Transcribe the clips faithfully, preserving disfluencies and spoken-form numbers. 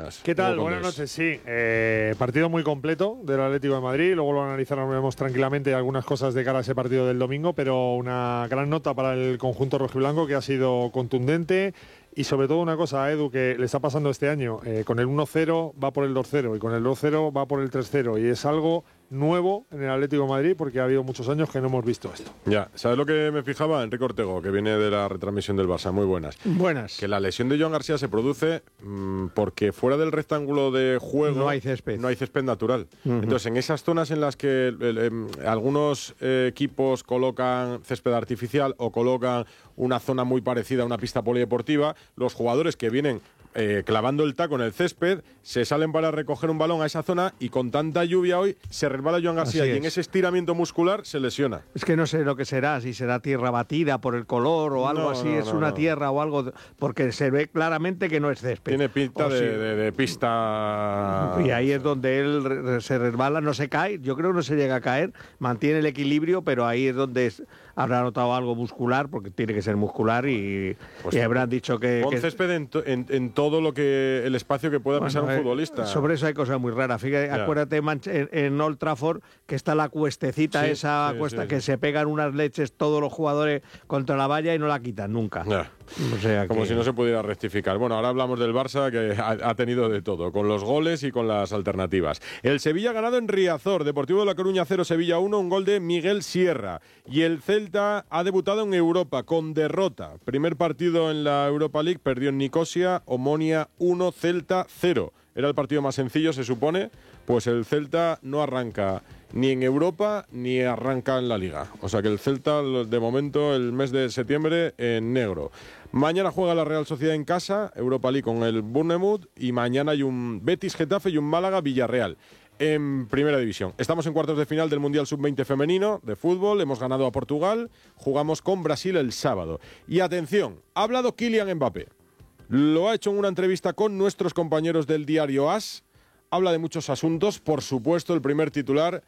buenas. ¿Qué tal? Buenas noches, sí. Eh, partido muy completo del Atlético de Madrid. Luego lo analizaremos tranquilamente algunas cosas de cara a ese partido del domingo, pero una gran nota para el conjunto rojiblanco que ha sido contundente. Y sobre todo una cosa, Edu, que le está pasando este año. Eh, con el uno cero va por el dos cero y con el dos cero va por el tres cero. Y es algo nuevo en el Atlético de Madrid porque ha habido muchos años que no hemos visto esto. Ya, ¿sabes lo que me fijaba? Enrique Ortego, que viene de la retransmisión del Barça, muy buenas. Buenas. Que la lesión de Joan García se produce mmm, porque fuera del rectángulo de juego no hay césped, no hay césped natural. Uh-huh. Entonces, en esas zonas en las que eh, eh, algunos eh, equipos colocan césped artificial o colocan una zona muy parecida a una pista polideportiva, los jugadores que vienen Eh, clavando el taco en el césped, se salen para recoger un balón a esa zona y con tanta lluvia hoy se resbala Joan García y en ese estiramiento muscular se lesiona. Es que no sé lo que será, si será tierra batida por el color o algo no, así, no, es no, una no. tierra o algo, de, porque se ve claramente que no es césped. Tiene pinta o de, sí. de, de pista... Y ahí es donde él re, se resbala, no se cae, yo creo que no se llega a caer, mantiene el equilibrio, pero ahí es donde es, habrá notado algo muscular, porque tiene que ser muscular y, pues y habrán dicho que... Pon que césped en, to, en, en todo lo que el espacio que pueda bueno, pisar un eh, futbolista. Sobre eso hay cosas muy raras. Fíjate, ya. acuérdate en, en Old Trafford que está la cuestecita sí, esa sí, cuesta sí, que sí. se pegan unas leches todos los jugadores contra la valla y no la quitan nunca. Ya. O sea Como que... si no se pudiera rectificar. Bueno, ahora hablamos del Barça, que ha, ha tenido de todo, con los goles y con las alternativas. El Sevilla ha ganado en Riazor, Deportivo de La Coruña cero, Sevilla uno, un gol de Miguel Sierra. Y el Celta ha debutado en Europa con derrota. Primer partido en la Europa League, perdió en Nicosia, Omonia uno, Celta cero. Era el partido más sencillo, se supone, pues el Celta no arranca ni en Europa ni arranca en la Liga. O sea que el Celta, de momento, el mes de septiembre, en negro. Mañana juega la Real Sociedad en casa, Europa League con el Bournemouth, y mañana hay un Betis-Getafe y un Málaga-Villarreal en Primera División. Estamos en cuartos de final del Mundial sub veinte femenino de fútbol, hemos ganado a Portugal, jugamos con Brasil el sábado. Y atención, ha hablado Kylian Mbappé. Lo ha hecho en una entrevista con nuestros compañeros del diario AS. Habla de muchos asuntos, por supuesto el primer titular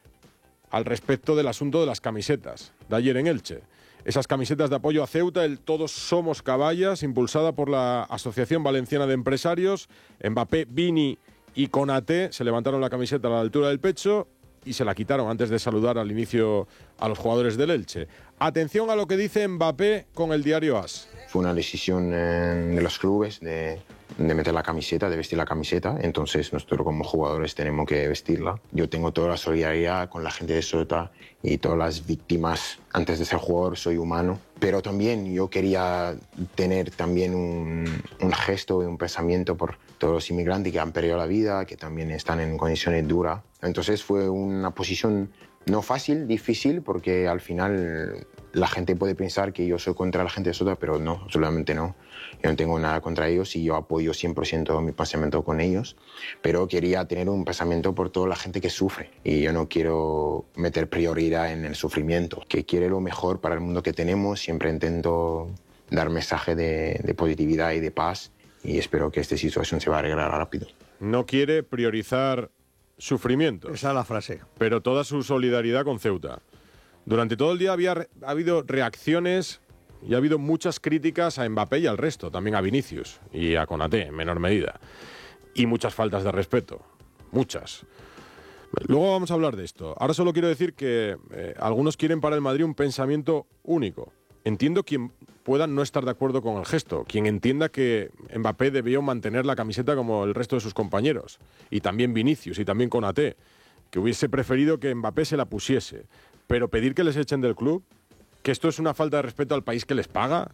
al respecto del asunto de las camisetas de ayer en Elche. Esas camisetas de apoyo a Ceuta, el Todos Somos Caballas, impulsada por la Asociación Valenciana de Empresarios. Mbappé, Vini y Konaté se levantaron la camiseta a la altura del pecho y se la quitaron antes de saludar al inicio a los jugadores del Elche. Atención a lo que dice Mbappé con el diario AS. Fue una decisión eh, de los clubes de, de meter la camiseta, de vestir la camiseta, entonces nosotros como jugadores tenemos que vestirla. Yo tengo toda la solidaridad con la gente de Ceuta y todas las víctimas. Antes de ser jugador soy humano, pero también yo quería tener también un, un gesto y un pensamiento por todos los inmigrantes que han perdido la vida, que también están en condiciones duras. Entonces fue una posición no fácil, difícil, porque al final la gente puede pensar que yo soy contra la gente de Ceuta, pero no, absolutamente no. Yo no tengo nada contra ellos y yo apoyo cien por ciento mi pensamiento con ellos, pero quería tener un pensamiento por toda la gente que sufre y yo no quiero meter prioridad en el sufrimiento, que quiere lo mejor para el mundo que tenemos. Siempre intento dar mensaje de, de positividad y de paz y espero que esta situación se va a arreglar rápido. No quiere priorizar sufrimiento. Esa es la frase. Pero toda su solidaridad con Ceuta. Durante todo el día había ha habido reacciones y ha habido muchas críticas a Mbappé y al resto, también a Vinicius y a Konaté en menor medida. Y muchas faltas de respeto, muchas. Luego vamos a hablar de esto. Ahora solo quiero decir que eh, algunos quieren para el Madrid un pensamiento único. Entiendo quien pueda no estar de acuerdo con el gesto, quien entienda que Mbappé debió mantener la camiseta como el resto de sus compañeros, y también Vinicius y también Konaté, que hubiese preferido que Mbappé se la pusiese. Pero pedir que les echen del club, que esto es una falta de respeto al país que les paga,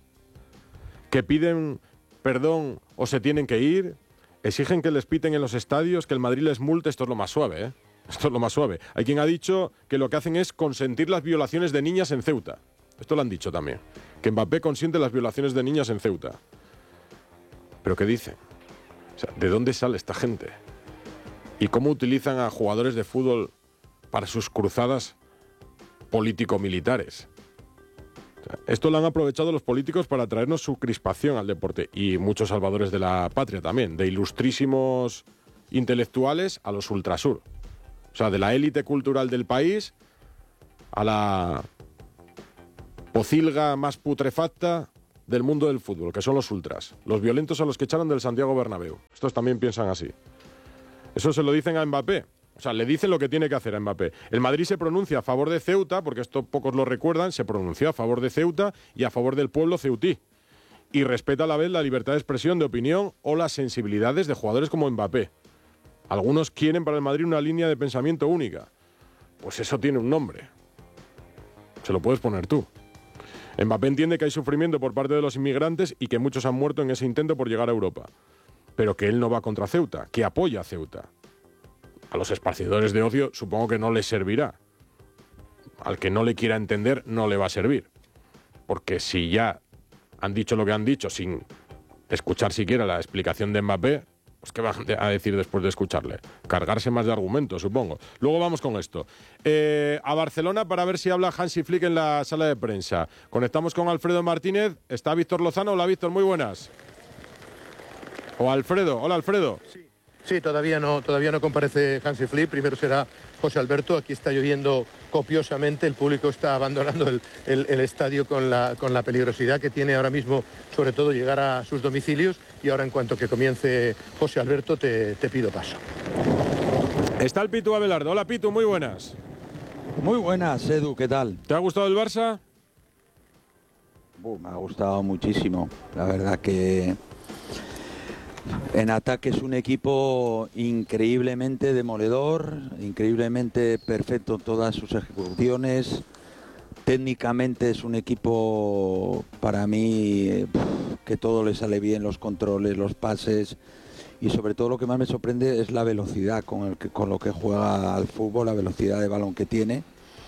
que piden perdón o se tienen que ir, exigen que les piten en los estadios, que el Madrid les multe, esto es lo más suave, ¿eh? Esto es lo más suave. Hay quien ha dicho que lo que hacen es consentir las violaciones de niñas en Ceuta. Esto lo han dicho también, que Mbappé consiente las violaciones de niñas en Ceuta. ¿Pero qué dicen? O sea, ¿de dónde sale esta gente? ¿Y cómo utilizan a jugadores de fútbol para sus cruzadas político-militares? O sea, esto lo han aprovechado los políticos para traernos su crispación al deporte, y muchos salvadores de la patria también, de ilustrísimos intelectuales a los ultrasur. O sea, de la élite cultural del país a la pocilga más putrefacta del mundo del fútbol, que son los ultras, los violentos a los que echaron del Santiago Bernabéu. Estos también piensan así. Eso se lo dicen a Mbappé. O sea, le dicen lo que tiene que hacer a Mbappé. El Madrid se pronuncia a favor de Ceuta, porque esto pocos lo recuerdan, se pronunció a favor de Ceuta y a favor del pueblo ceutí. Y respeta a la vez la libertad de expresión, de opinión o las sensibilidades de jugadores como Mbappé. Algunos quieren para el Madrid una línea de pensamiento única. Pues eso tiene un nombre. Se lo puedes poner tú. Mbappé entiende que hay sufrimiento por parte de los inmigrantes y que muchos han muerto en ese intento por llegar a Europa. Pero que él no va contra Ceuta, que apoya a Ceuta. A los esparcidores de ocio supongo que no les servirá. Al que no le quiera entender no le va a servir. Porque si ya han dicho lo que han dicho sin escuchar siquiera la explicación de Mbappé, pues ¿qué van a decir después de escucharle? Cargarse más de argumentos, supongo. Luego vamos con esto. Eh, a Barcelona para ver si habla Hansi Flick en la sala de prensa. Conectamos con Alfredo Martínez. Está Víctor Lozano. Hola, Víctor, muy buenas. O Alfredo. Hola, Alfredo. Sí. Sí, todavía no, todavía no comparece Hansi Flick, primero será José Alberto, aquí está lloviendo copiosamente, el público está abandonando el, el, el estadio con la, con la peligrosidad que tiene ahora mismo, sobre todo llegar a sus domicilios, y ahora en cuanto que comience José Alberto te, te pido paso. Está el Pitu Abelardo. Hola, Pitu, muy buenas. Muy buenas, Edu, ¿qué tal? ¿Te ha gustado el Barça? Uh, me ha gustado muchísimo, la verdad que en ataque es un equipo increíblemente demoledor, increíblemente perfecto en todas sus ejecuciones. Técnicamente es un equipo, para mí, que todo le sale bien, los controles, los pases, y sobre todo lo que más me sorprende es la velocidad con, el que, con lo que juega al fútbol, la velocidad de balón que tiene.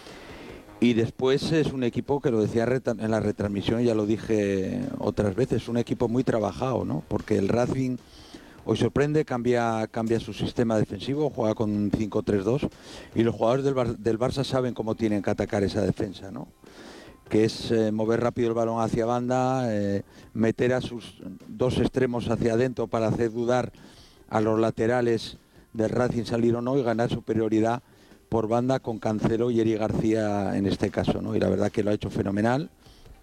Y después es un equipo, que lo decía en la retransmisión, ya lo dije otras veces, un equipo muy trabajado, ¿no? Porque el Racing hoy sorprende, cambia, cambia su sistema defensivo, juega con cinco tres dos, y los jugadores del, Bar del Barça saben cómo tienen que atacar esa defensa, ¿no? Que es eh, mover rápido el balón hacia banda, eh, meter a sus dos extremos hacia adentro para hacer dudar a los laterales del Racing salir o no, y ganar superioridad por banda con Cancelo y Eric García en este caso, ¿no? Y la verdad que lo ha hecho fenomenal.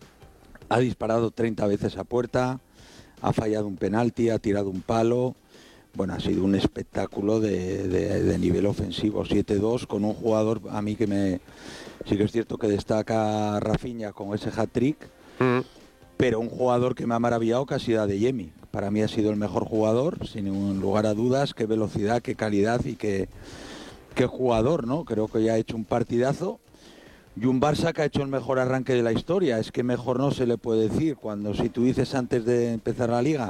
Ha disparado treinta veces a puerta, ha fallado un penalti, ha tirado un palo. Bueno, ha sido un espectáculo de, de, de nivel ofensivo, siete dos, con un jugador, a mí que me... Sí que es cierto que destaca Rafinha con ese hat-trick, mm. pero un jugador que me ha maravillado, que ha sido Adeyemi. Para mí ha sido el mejor jugador, sin ningún lugar a dudas. Qué velocidad, qué calidad y qué... qué jugador, ¿no? Creo que ya ha hecho un partidazo, y un Barça que ha hecho el mejor arranque de la historia. Es que mejor no se le puede decir. Cuando si tú dices antes de empezar la Liga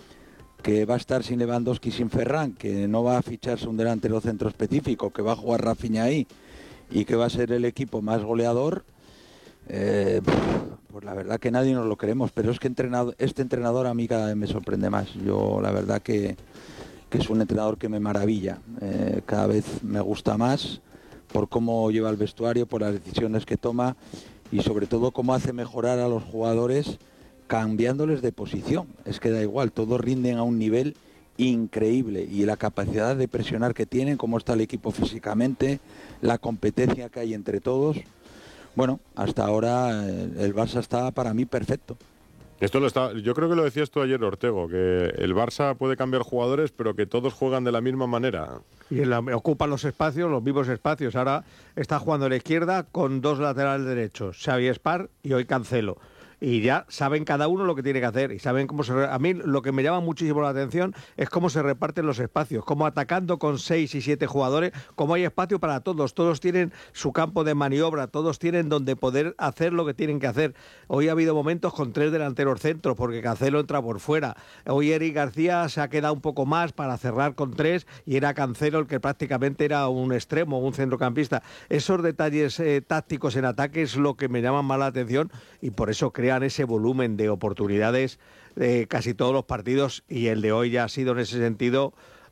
que va a estar sin Lewandowski, sin Ferran, que no va a ficharse un delantero centro específico, que va a jugar Rafinha ahí y que va a ser el equipo más goleador, eh, pues la verdad que nadie nos lo queremos. Pero es que entrenado, este entrenador a mí cada vez me sorprende más. Yo la verdad que que es un entrenador que me maravilla, eh, cada vez me gusta más por cómo lleva el vestuario, por las decisiones que toma, y sobre todo cómo hace mejorar a los jugadores cambiándoles de posición. Es que da igual, todos rinden a un nivel increíble, y la capacidad de presionar que tienen, cómo está el equipo físicamente, la competencia que hay entre todos. Bueno, hasta ahora el, el Barça está para mí perfecto. Esto lo está, yo creo que lo decías tú ayer, Ortego, que el Barça puede cambiar jugadores, pero que todos juegan de la misma manera. Y la, ocupan los espacios, los vivos espacios. Ahora está jugando a la izquierda con dos laterales derechos, Xavi Espar y hoy Cancelo. Y ya saben cada uno lo que tiene que hacer, y saben cómo se... A mí lo que me llama muchísimo la atención es cómo se reparten los espacios, cómo atacando con seis y siete jugadores, cómo hay espacio para todos, todos tienen su campo de maniobra, todos tienen donde poder hacer lo que tienen que hacer. Hoy ha habido momentos con tres delanteros centros, porque Cancelo entra por fuera. Hoy Eric García se ha quedado un poco más para cerrar con tres, y era Cancelo el que prácticamente era un extremo, un centrocampista. Esos detalles eh, tácticos en ataque es lo que me llaman más la atención, y por eso creo ese volumen de oportunidades de casi todos los partidos, y el de hoy ya ha sido en ese sentido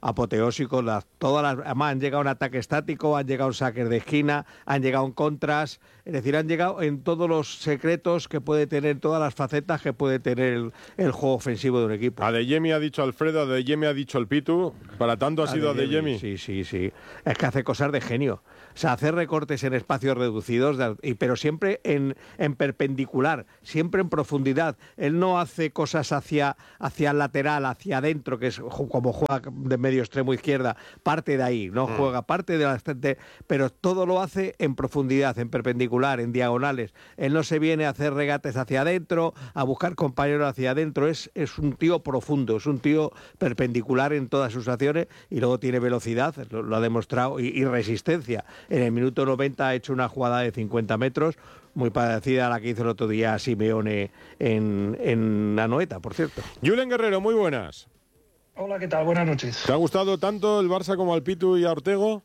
apoteósicos. Las, todas las, además han llegado en ataque estático, han llegado en saques de esquina, han llegado en contras, es decir, han llegado en todos los secretos que puede tener, todas las facetas que puede tener el, el juego ofensivo de un equipo. Adeyemi ha dicho Alfredo, Adeyemi ha dicho el Pitu, para tanto ha sido Adeyemi. Sí, sí, sí, es que hace cosas de genio. O sea, hacer recortes en espacios reducidos, pero siempre en, en perpendicular, siempre en profundidad. Él no hace cosas hacia, hacia el lateral, hacia adentro, que es como juega de medio extremo izquierda, parte de ahí, no mm. juega parte de la... De, pero todo lo hace en profundidad, en perpendicular, en diagonales. Él no se viene a hacer regates hacia adentro, a buscar compañeros hacia adentro. Es, es un tío profundo, es un tío perpendicular en todas sus acciones y luego tiene velocidad, lo, lo ha demostrado, y, y resistencia. En el minuto noventa ha hecho una jugada de cincuenta metros, muy parecida a la que hizo el otro día Simeone en, en Anoeta, por cierto. Julen Guerrero, muy buenas. Hola, ¿qué tal? Buenas noches. ¿Te ha gustado tanto el Barça como al Pitu y a Ortego?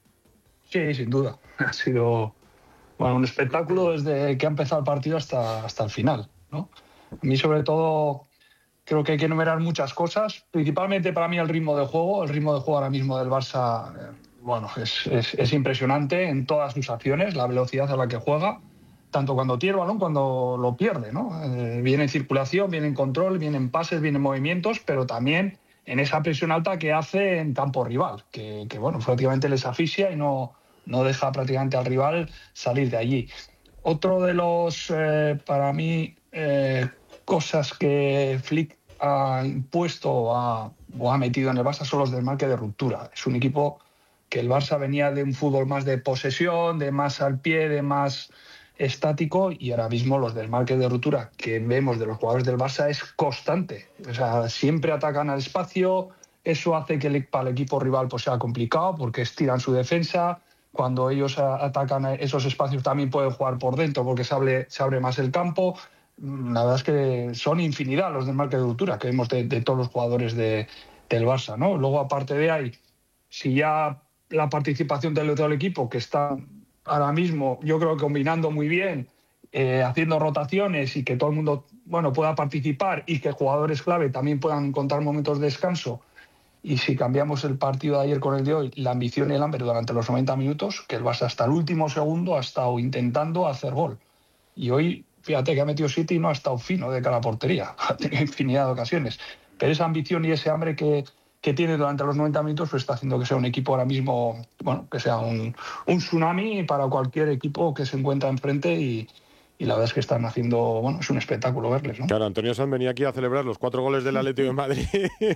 Sí, sin duda. Ha sido bueno, un espectáculo desde que ha empezado el partido hasta, hasta el final, ¿no? A mí, sobre todo, creo que hay que enumerar muchas cosas. Principalmente para mí el ritmo de juego. El ritmo de juego ahora mismo del Barça... Eh, Bueno, es, es, es impresionante en todas sus acciones, la velocidad a la que juega, tanto cuando tiene el balón, cuando lo pierde, ¿no? Eh, viene en circulación, viene en control, viene en pases, viene en movimientos, pero también en esa presión alta que hace en campo rival, que, que bueno, prácticamente les asfixia y no, no deja prácticamente al rival salir de allí. Otro de los, eh, para mí, eh, cosas que Flick ha impuesto ha, o ha metido en el Barça son los desmarques de ruptura. Es un equipo que el Barça venía de un fútbol más de posesión, de más al pie, de más estático, y ahora mismo los desmarques de ruptura que vemos de los jugadores del Barça es constante. O sea, siempre atacan al espacio, eso hace que el, para el equipo rival pues, sea complicado porque estiran su defensa. Cuando ellos atacan esos espacios también pueden jugar por dentro porque se abre, se abre más el campo. La verdad es que son infinidad los desmarques de ruptura que vemos de, de todos los jugadores de, del Barça, ¿no? Luego, aparte de ahí, si ya la participación del otro equipo, que está ahora mismo, yo creo que combinando muy bien, eh, haciendo rotaciones y que todo el mundo bueno, pueda participar y que jugadores clave también puedan encontrar momentos de descanso. Y si cambiamos el partido de ayer con el de hoy, la ambición y el hambre durante los noventa minutos, que el Barça hasta el último segundo ha estado intentando hacer gol. Y hoy, fíjate que ha metido siete y no ha estado fino de cara a la portería. Ha tenido infinidad de ocasiones. Pero esa ambición y ese hambre que... que tiene durante los noventa minutos, pues está haciendo que sea un equipo ahora mismo, bueno, que sea un, un tsunami para cualquier equipo que se encuentra enfrente y, y la verdad es que están haciendo, bueno, es un espectáculo verles, ¿no? Claro, Antonio Sanz venía aquí a celebrar los cuatro goles del Atlético de Madrid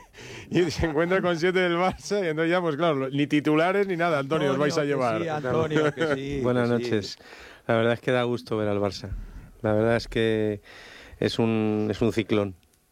y se encuentra con siete del Barça y entonces ya, pues claro, ni titulares ni nada, Antonio, Antonio os vais a llevar. Sí, Antonio, que sí. Buenas que noches. Sí. La verdad es que da gusto ver al Barça. La verdad es que es un, es un ciclón.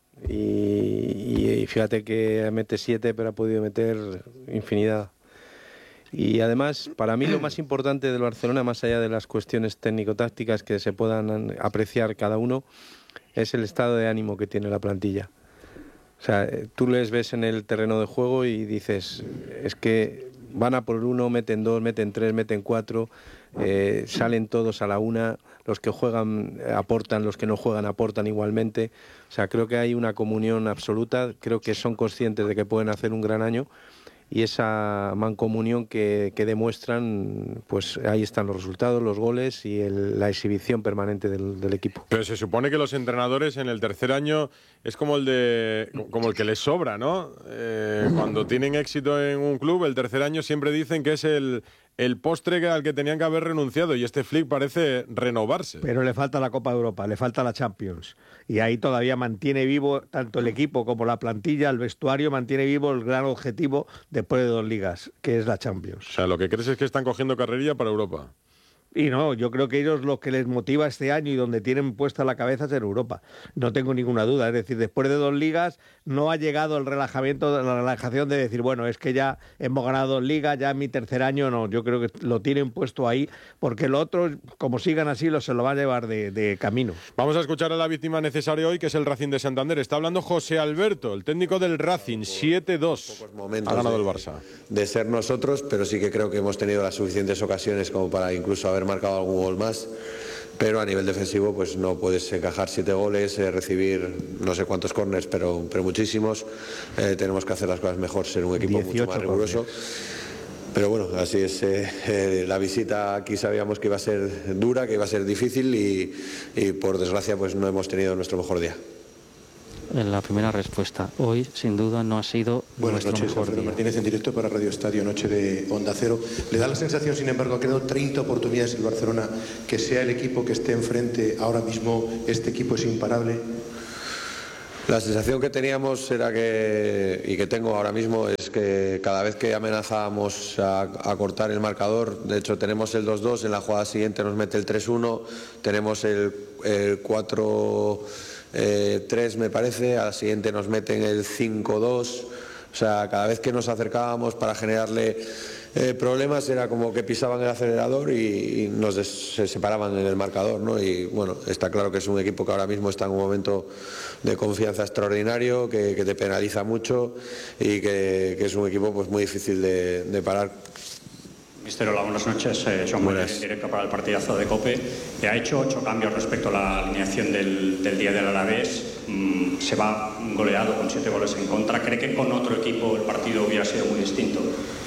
Y, y fíjate que mete siete, pero ha podido meter infinidad. Y además, para mí lo más importante del Barcelona, más allá de las cuestiones técnico-tácticas que se puedan apreciar cada uno, es el estado de ánimo que tiene la plantilla. O sea, tú les ves en el terreno de juego y dices, es que van a por uno, meten dos, meten tres, meten cuatro, eh, salen todos a la una, los que juegan aportan, los que no juegan aportan igualmente. O sea, creo que hay una comunión absoluta, creo que son conscientes de que pueden hacer un gran año y esa mancomunión que, que demuestran, pues ahí están los resultados, los goles y el, la exhibición permanente del, del equipo. Pero se supone que los entrenadores en el tercer año es como el de como el que les sobra, ¿no? Eh, cuando tienen éxito en un club, el tercer año siempre dicen que es el, el postre al que tenían que haber renunciado y este Flick parece renovarse. Pero le falta la Copa de Europa, le falta la Champions y ahí todavía mantiene vivo tanto el equipo como la plantilla, el vestuario, mantiene vivo el gran objetivo después de dos ligas, que es la Champions. O sea, lo que crees es que están cogiendo carrerilla para Europa. Y no, yo creo que ellos lo que les motiva este año y donde tienen puesta la cabeza es en Europa. No tengo ninguna duda. Es decir, después de dos ligas no ha llegado el relajamiento, la relajación de decir, bueno, es que ya hemos ganado dos ligas, ya en mi tercer año no. Yo creo que lo tienen puesto ahí porque lo otro, como sigan así, lo se lo va a llevar de, de camino. Vamos a escuchar a la víctima necesaria hoy, que es el Racing de Santander. Está hablando José Alberto, el técnico del Racing, siete dos. Ha ganado el Barça. De, de ser nosotros, pero sí que creo que hemos tenido las suficientes ocasiones como para incluso haber marcado algún gol más. pero a nivel defensivo pues no puedes encajar siete goles, eh, recibir no sé cuántos córners, pero, pero muchísimos. Eh, tenemos que hacer las cosas mejor, ser un equipo mucho más riguroso. Corners. Pero bueno, así es. Eh, eh, la visita aquí sabíamos que iba a ser dura, que iba a ser difícil y, y por desgracia pues no hemos tenido nuestro mejor día. En la primera respuesta, hoy sin duda no ha sido Buenas nuestro noches, mejor Alfredo día. Martínez en directo para Radio Estadio, noche de Onda Cero. ¿Le da la sensación, sin embargo, ha quedado treinta oportunidades el Barcelona, que sea el equipo que esté enfrente ahora mismo, este equipo es imparable? La sensación que teníamos era que, y que tengo ahora mismo, es que cada vez que amenazábamos a, a cortar el marcador, de hecho tenemos el dos dos, en la jugada siguiente nos mete el tres uno, tenemos el, el cuatro tres me parece, a la siguiente nos meten el cinco dos, o sea, cada vez que nos acercábamos para generarle eh, problemas era como que pisaban el acelerador y, y nos des, se separaban en el marcador, ¿no? Y bueno, está claro que es un equipo que ahora mismo está en un momento de confianza extraordinario, que, que te penaliza mucho y que, que es un equipo pues muy difícil de, de parar. Mister, hola, buenas noches. Eh, Joan Moller, en directo para el partidazo de COPE. Que ha hecho ocho cambios respecto a la alineación del, del día del Alavés. Mm, se va goleado con siete goles en contra. ¿Cree que con otro equipo el partido hubiera sido muy distinto?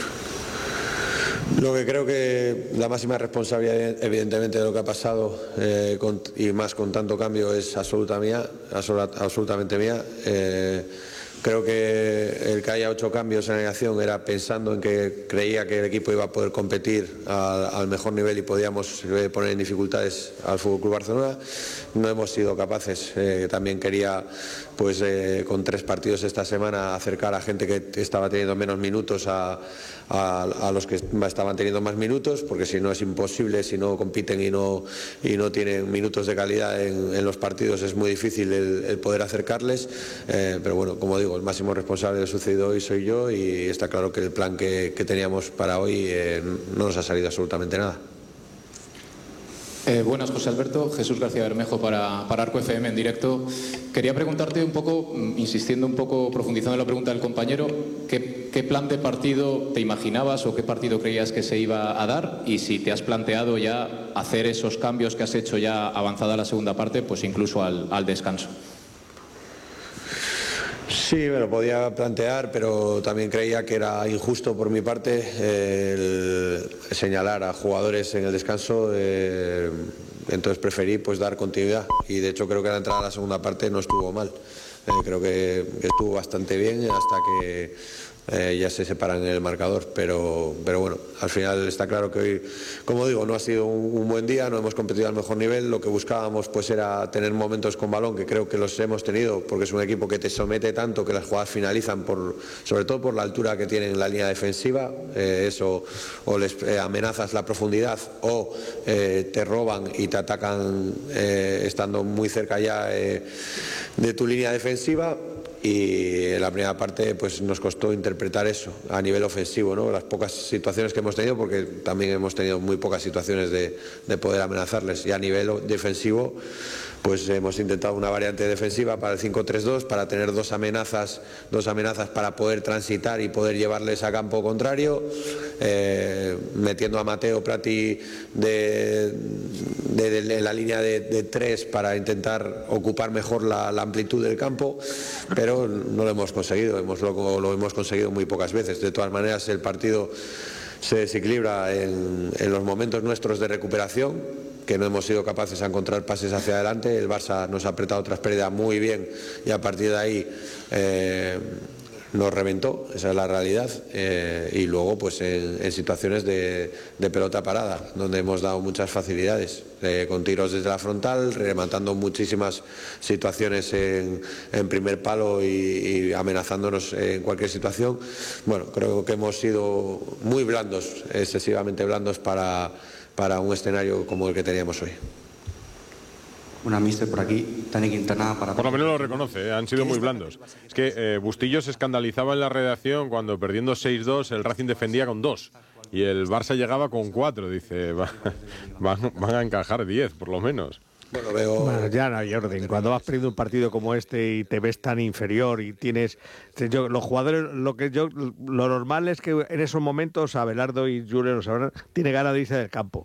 Lo que creo que la máxima responsabilidad, evidentemente, de lo que ha pasado eh, con, y más con tanto cambio es absoluta mía, absoluta, absolutamente mía. Eh, creo que el que haya ocho cambios en la alineación era pensando en que creía que el equipo iba a poder competir al, al mejor nivel y podíamos eh, poner en dificultades al F C Barcelona. No hemos sido capaces. Eh, también quería, pues eh, con tres partidos esta semana, acercar a gente que estaba teniendo menos minutos a, a, a los que estaban teniendo más minutos, porque si no es imposible, si no compiten y no, y no tienen minutos de calidad en, en los partidos, es muy difícil el, el poder acercarles. Eh, pero bueno, como digo, el máximo responsable de lo sucedido hoy soy yo y está claro que el plan que, que teníamos para hoy eh, no nos ha salido absolutamente nada. Eh, buenas, José Alberto. Jesús García Bermejo para, para Arco F M en directo. Quería preguntarte un poco, insistiendo un poco, profundizando en la pregunta del compañero, ¿qué, qué plan de partido te imaginabas o qué partido creías que se iba a dar? Y si te has planteado ya hacer esos cambios que has hecho ya avanzada la segunda parte, pues incluso al, al descanso. Sí, me lo podía plantear, pero también creía que era injusto por mi parte eh, el señalar a jugadores en el descanso, eh, entonces preferí pues dar continuidad y de hecho creo que la entrada a la segunda parte no estuvo mal, eh, creo que estuvo bastante bien hasta que eh, ya se separan en el marcador, pero, pero bueno, al final está claro que hoy, como digo, no ha sido un, un buen día, no hemos competido al mejor nivel, lo que buscábamos pues era tener momentos con balón, que creo que los hemos tenido, porque es un equipo que te somete tanto que las jugadas finalizan, por, sobre todo por la altura que tienen en la línea defensiva, eh, eso, o les eh, amenazas la profundidad, o eh, te roban y te atacan eh, estando muy cerca ya eh, de tu línea defensiva. Y en la primera parte pues nos costó interpretar eso a nivel ofensivo, ¿no? Las pocas situaciones que hemos tenido, porque también hemos tenido muy pocas situaciones de, de poder amenazarles, y a nivel defensivo pues hemos intentado una variante defensiva para el cinco tres dos para tener dos amenazas dos amenazas para poder transitar y poder llevarles a campo contrario, eh, metiendo a Mateo Prati de, de, de, de la línea de, de tres para intentar ocupar mejor la, la amplitud del campo, pero no lo hemos conseguido, hemos, lo, lo hemos conseguido muy pocas veces. De todas maneras, el partido se desequilibra en, en los momentos nuestros de recuperación, que no hemos sido capaces de encontrar pases hacia adelante. El Barça nos ha apretado tras pérdida muy bien y a partir de ahí eh, nos reventó, esa es la realidad, eh, y luego pues en, en situaciones de, de pelota parada, donde hemos dado muchas facilidades, eh, con tiros desde la frontal, rematando muchísimas situaciones en, en primer palo y, y amenazándonos en cualquier situación. Bueno, creo que hemos sido muy blandos, excesivamente blandos para para un escenario como el que teníamos hoy. Una mister por aquí, Tani Quintana para... Por lo menos lo reconoce, ¿eh? Han sido muy blandos. Es que eh, Bustillo se escandalizaba en la redacción cuando perdiendo seis dos el Racing defendía con dos y el Barça llegaba con cuatro. Dice, va, van, van a encajar diez por lo menos. Bueno, veo... Bueno, ya no hay orden. Cuando vas perdiendo un partido como este y te ves tan inferior y tienes... Yo, los jugadores, lo que yo lo normal es que en esos momentos Abelardo y Julio lo sabrán, tiene ganas de irse del campo.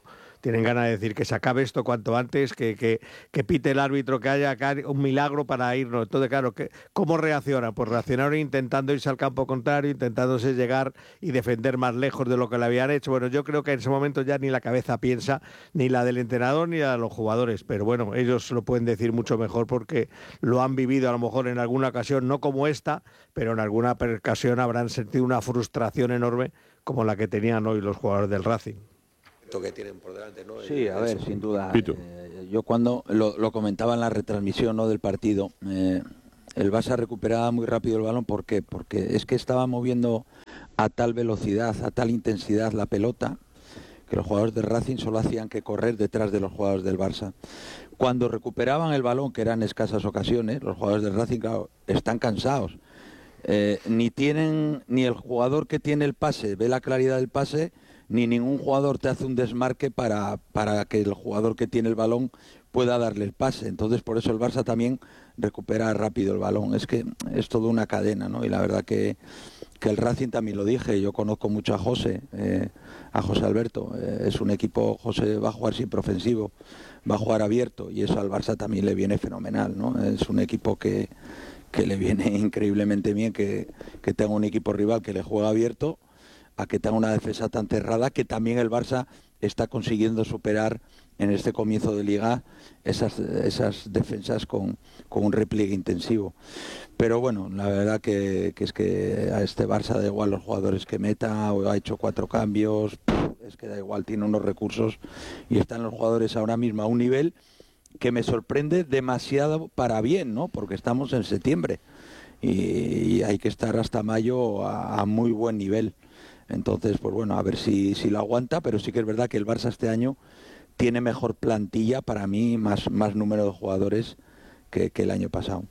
tienen ganas de decir que se acabe esto cuanto antes, que, que, que pite el árbitro, que haya un milagro para irnos. Entonces, claro, que, ¿cómo reaccionan? Pues reaccionaron intentando irse al campo contrario, intentándose llegar y defender más lejos de lo que le habían hecho. Bueno, yo creo que en ese momento ya ni la cabeza piensa, ni la del entrenador ni la de los jugadores, pero bueno, ellos lo pueden decir mucho mejor porque lo han vivido a lo mejor en alguna ocasión, no como esta, pero en alguna ocasión habrán sentido una frustración enorme como la que tenían hoy los jugadores del Racing. Que tienen por delante, ¿no? Sí, a ver, sin duda. Eh, yo cuando lo, lo comentaba en la retransmisión, ¿no?, del partido, eh, el Barça recuperaba muy rápido el balón. ¿Por qué? Porque es que estaba moviendo a tal velocidad, a tal intensidad la pelota, que los jugadores del Racing solo hacían que correr detrás de los jugadores del Barça. Cuando recuperaban el balón, que eran escasas ocasiones, los jugadores del Racing, claro, están cansados. Eh, ni tienen, ni el jugador que tiene el pase ve la claridad del pase, ni ningún jugador te hace un desmarque para, para que el jugador que tiene el balón pueda darle el pase. Entonces, por eso el Barça también recupera rápido el balón. Es que es toda una cadena, ¿no? Y la verdad que, que el Racing, también lo dije, yo conozco mucho a José, eh, a José Alberto. Eh, es un equipo, José va a jugar siempre ofensivo, va a jugar abierto, y eso al Barça también le viene fenomenal, ¿no? Es un equipo que, que le viene increíblemente bien que, que tenga un equipo rival que le juega abierto, a que tenga una defensa tan cerrada, que también el Barça está consiguiendo superar en este comienzo de Liga esas, esas defensas con, con un repliegue intensivo. Pero bueno, la verdad que, que es que a este Barça da igual los jugadores que meta, o ha hecho cuatro cambios, es que da igual, tiene unos recursos y están los jugadores ahora mismo a un nivel que me sorprende demasiado para bien, ¿no? Porque estamos en septiembre y, y hay que estar hasta mayo a, a muy buen nivel. Entonces, pues bueno, a ver si, si lo aguanta, pero sí que es verdad que el Barça este año tiene mejor plantilla, para mí, más, más número de jugadores que, que el año pasado.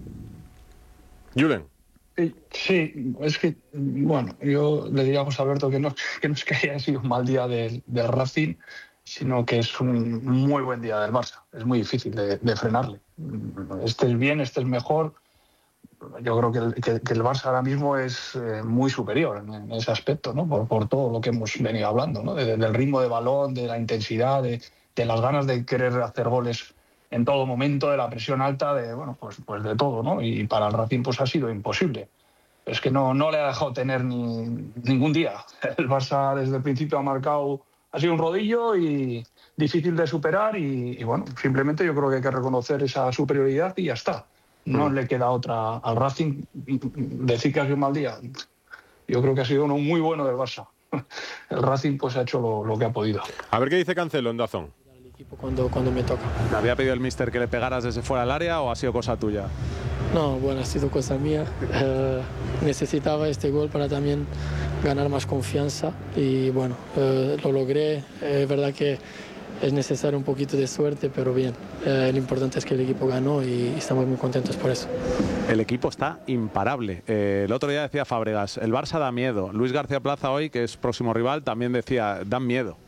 Julen. Sí, es que, bueno, yo le diría a José Alberto que no, que no es que haya sido un mal día del, del Racing, sino que es un muy buen día del Barça. Es muy difícil de, de frenarle. Estés bien, estés mejor. Yo creo que el, que, que el Barça ahora mismo es eh, muy superior en, en ese aspecto, ¿no? Por, por todo lo que hemos venido hablando, ¿no? De, del ritmo de balón, de la intensidad, de, de las ganas de querer hacer goles en todo momento, de la presión alta, de bueno, pues, pues de todo, ¿no? Y para el Racing pues ha sido imposible. Es que no, no le ha dejado tener ni, ningún día. El Barça desde el principio ha marcado, ha sido un rodillo y difícil de superar y, y bueno, simplemente yo creo que hay que reconocer esa superioridad y ya está. No le queda otra al Racing. Decir que ha sido un mal día, yo creo que ha sido uno muy bueno del Barça. El Racing pues ha hecho lo, lo que ha podido. A ver qué dice Cancelo en Dazón. Cuando, cuando me toca. ¿Te había pedido el míster que le pegaras desde fuera del área o ha sido cosa tuya? No, bueno, ha sido cosa mía. Eh, necesitaba este gol para también ganar más confianza y bueno, eh, lo logré. Eh, es verdad que es necesario un poquito de suerte, pero bien. Eh, lo importante es que el equipo ganó y estamos muy contentos por eso. El equipo está imparable. Eh, el otro día decía Fábregas, el Barça da miedo. Luis García Plaza hoy, que es próximo rival, también decía, dan miedo.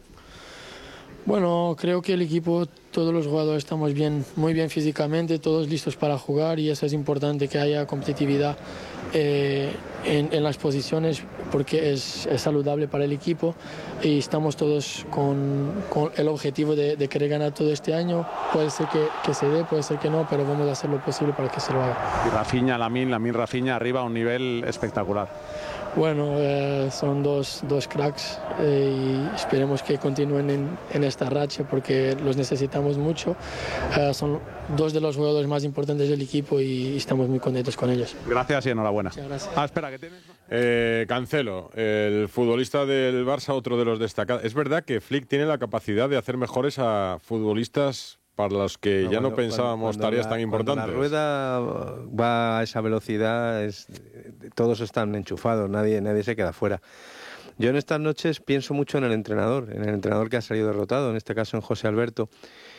Bueno, creo que el equipo, todos los jugadores estamos bien, muy bien físicamente, todos listos para jugar y eso es importante, que haya competitividad eh, en, en las posiciones porque es, es saludable para el equipo y estamos todos con, con el objetivo de, de querer ganar todo este año. Puede ser que, que se dé, puede ser que no, pero vamos a hacer lo posible para que se lo haga. Y Rafinha, Lamine, Lamine Rafinha arriba a un nivel espectacular. Bueno, eh, son dos, dos cracks eh, y esperemos que continúen en, en esta racha porque los necesitamos mucho. Eh, son dos de los jugadores más importantes del equipo y estamos muy contentos con ellos. Gracias y enhorabuena. Muchas gracias. Ah, espera, ¿qué tienes? Eh, Cancelo, el futbolista del Barça, otro de los destacados. Es verdad que Flick tiene la capacidad de hacer mejores a futbolistas para los que no, ya cuando, no pensábamos cuando, cuando tareas la, tan importantes. Cuando la rueda va a esa velocidad, es, todos están enchufados, nadie, nadie se queda fuera. Yo en estas noches pienso mucho en el entrenador, en el entrenador que ha salido derrotado, en este caso en José Alberto,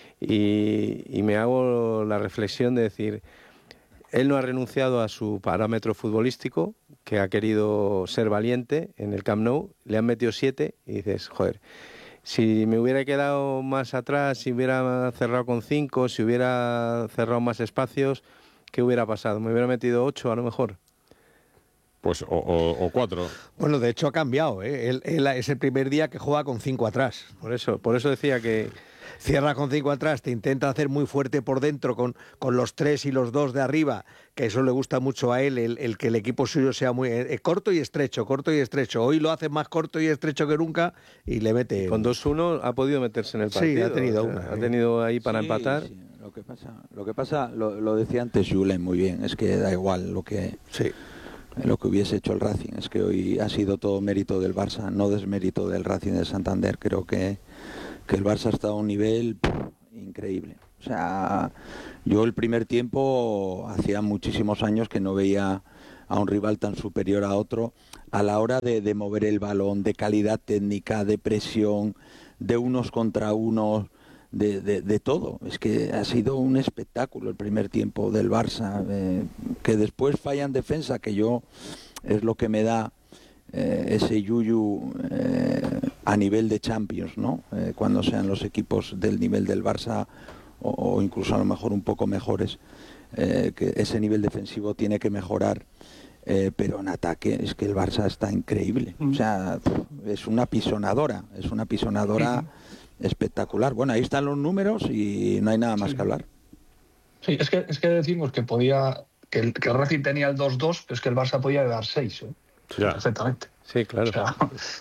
y, y me hago la reflexión de decir, él no ha renunciado a su parámetro futbolístico, que ha querido ser valiente en el Camp Nou, le han metido siete y dices, joder, si me hubiera quedado más atrás, si hubiera cerrado con cinco, si hubiera cerrado más espacios, ¿qué hubiera pasado? ¿Me hubiera metido ocho a lo mejor? Pues o, o, o cuatro. Bueno, de hecho ha cambiado, ¿eh? Él, él es el primer día que juega con cinco atrás. Por eso, por eso decía que cierra con cinco atrás, te intenta hacer muy fuerte por dentro con, con los tres y los dos de arriba, que eso le gusta mucho a él, el, el que el equipo suyo sea muy eh, corto y estrecho, corto y estrecho. Hoy lo hace más corto y estrecho que nunca y le mete... Con dos uno ha podido meterse en el partido. Sí, ha tenido o sea, una. Ha tenido ahí para Sí, empatar. sí. Lo que pasa, lo, que pasa lo, lo decía antes Julen muy bien, es que da igual lo que... Sí. Lo que hubiese hecho el Racing, es que hoy ha sido todo mérito del Barça, no desmérito del Racing de Santander. Creo que, que el Barça ha estado a un nivel pff, increíble. O sea, yo el primer tiempo, hacía muchísimos años que no veía a un rival tan superior a otro a la hora de, de mover el balón, de calidad técnica, de presión, de unos contra unos, de, de, de todo. Es que ha sido un espectáculo el primer tiempo del Barça, eh, que después falla en defensa, que yo es lo que me da eh, ese yuyu eh, a nivel de Champions, ¿no? Eh, cuando sean los equipos del nivel del Barça o, o incluso a lo mejor un poco mejores, eh, que ese nivel defensivo tiene que mejorar. Eh, pero en ataque es que el Barça está increíble. O sea, es una pisonadora, es una pisonadora espectacular. Bueno, ahí están los números y no hay nada más sí. que hablar. Sí, es que, es que decimos que podía que el, que el Racing tenía el dos dos, pero es que el Barça podía dar seis, ¿eh? Ya. Perfectamente. Sí, claro. O sea,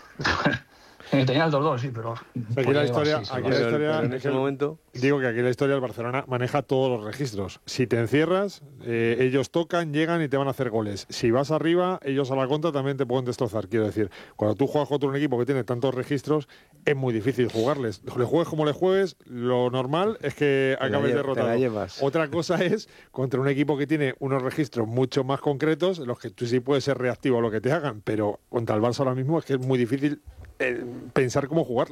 tenía el dos dos, sí, pero... Aquí la historia, seis, aquí ¿no? la Pero- historia pero en es ese que- momento- digo que aquí la historia del Barcelona maneja todos los registros. Si te encierras, eh, ellos tocan, llegan y te van a hacer goles. Si vas arriba, ellos a la contra también te pueden destrozar. Quiero decir, cuando tú juegas contra un equipo que tiene tantos registros, es muy difícil jugarles. Le juegues como le juegues, lo normal es que Te la acabes lle- te derrotado. la llevas. Otra cosa es contra un equipo que tiene unos registros mucho más concretos, en los que tú sí puedes ser reactivo a lo que te hagan, pero contra el Barça ahora mismo es que es muy difícil eh, pensar cómo jugarle.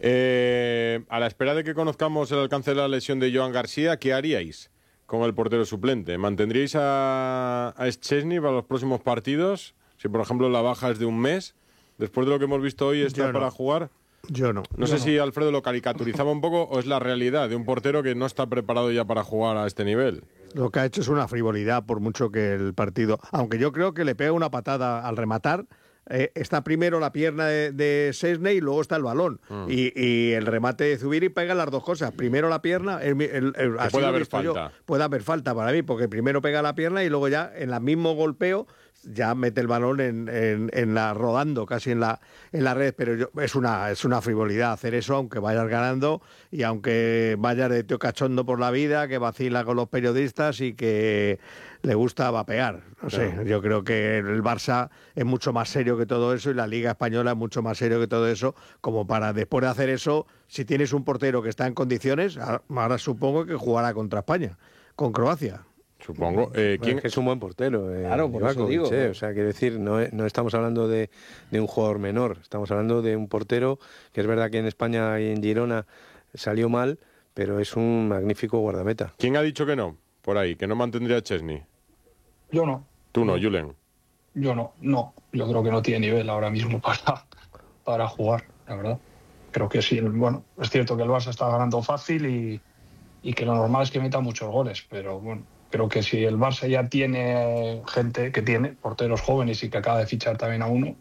Eh, a la espera de que conozcamos el alcance de la lesión de Joan García, ¿qué haríais con el portero suplente? ¿Mantendríais a, a Szczęsny para los próximos partidos? Si, por ejemplo, la baja es de un mes, después de lo que hemos visto hoy, ¿está Yo no. para jugar? Yo no. No sé si Alfredo lo caricaturizaba un poco o es la realidad de un portero que no está preparado ya para jugar a este nivel. Lo que ha hecho es una frivolidad, por mucho que el partido... Aunque yo creo que le pega una patada al rematar. Eh, está primero la pierna de, de Szczęsny y luego está el balón. Mm. Y, y el remate de Zubiri pega las dos cosas. Primero la pierna... El, el- el- así puede lo he haber visto yo. falta. Puede haber falta para mí, porque primero pega la pierna y luego ya en el mismo golpeo ya mete el balón en, en, en la rodando casi en la en la red, pero yo, es una es una frivolidad hacer eso, aunque vayas ganando y aunque vayas de tío cachondo por la vida, que vacila con los periodistas y que le gusta vapear. No sé, Claro. yo creo que el Barça es mucho más serio que todo eso y la Liga Española es mucho más serio que todo eso, como para después de hacer eso, si tienes un portero que está en condiciones, ahora supongo que jugará contra España, con Croacia. Supongo. Eh, Bueno, ¿quién- es que es un buen portero. Eh, Claro, por eso Ivakovic, digo. eh, O sea, quiere decir, no, es- no estamos hablando de, de un jugador menor, estamos hablando de un portero que es verdad que en España y en Girona salió mal, pero es un magnífico guardameta. ¿Quién ha dicho que no? Por ahí, que no mantendría a Szczęsny. Yo no. Tú no, Julen. Yo no, no. Yo creo que no tiene nivel ahora mismo para, para jugar, la verdad. Creo que sí. Bueno, es cierto que el Barça está ganando fácil y, y que lo normal es que meta muchos goles, pero bueno, creo que si el Barça ya tiene gente que tiene, porteros jóvenes y que acaba de fichar también a uno,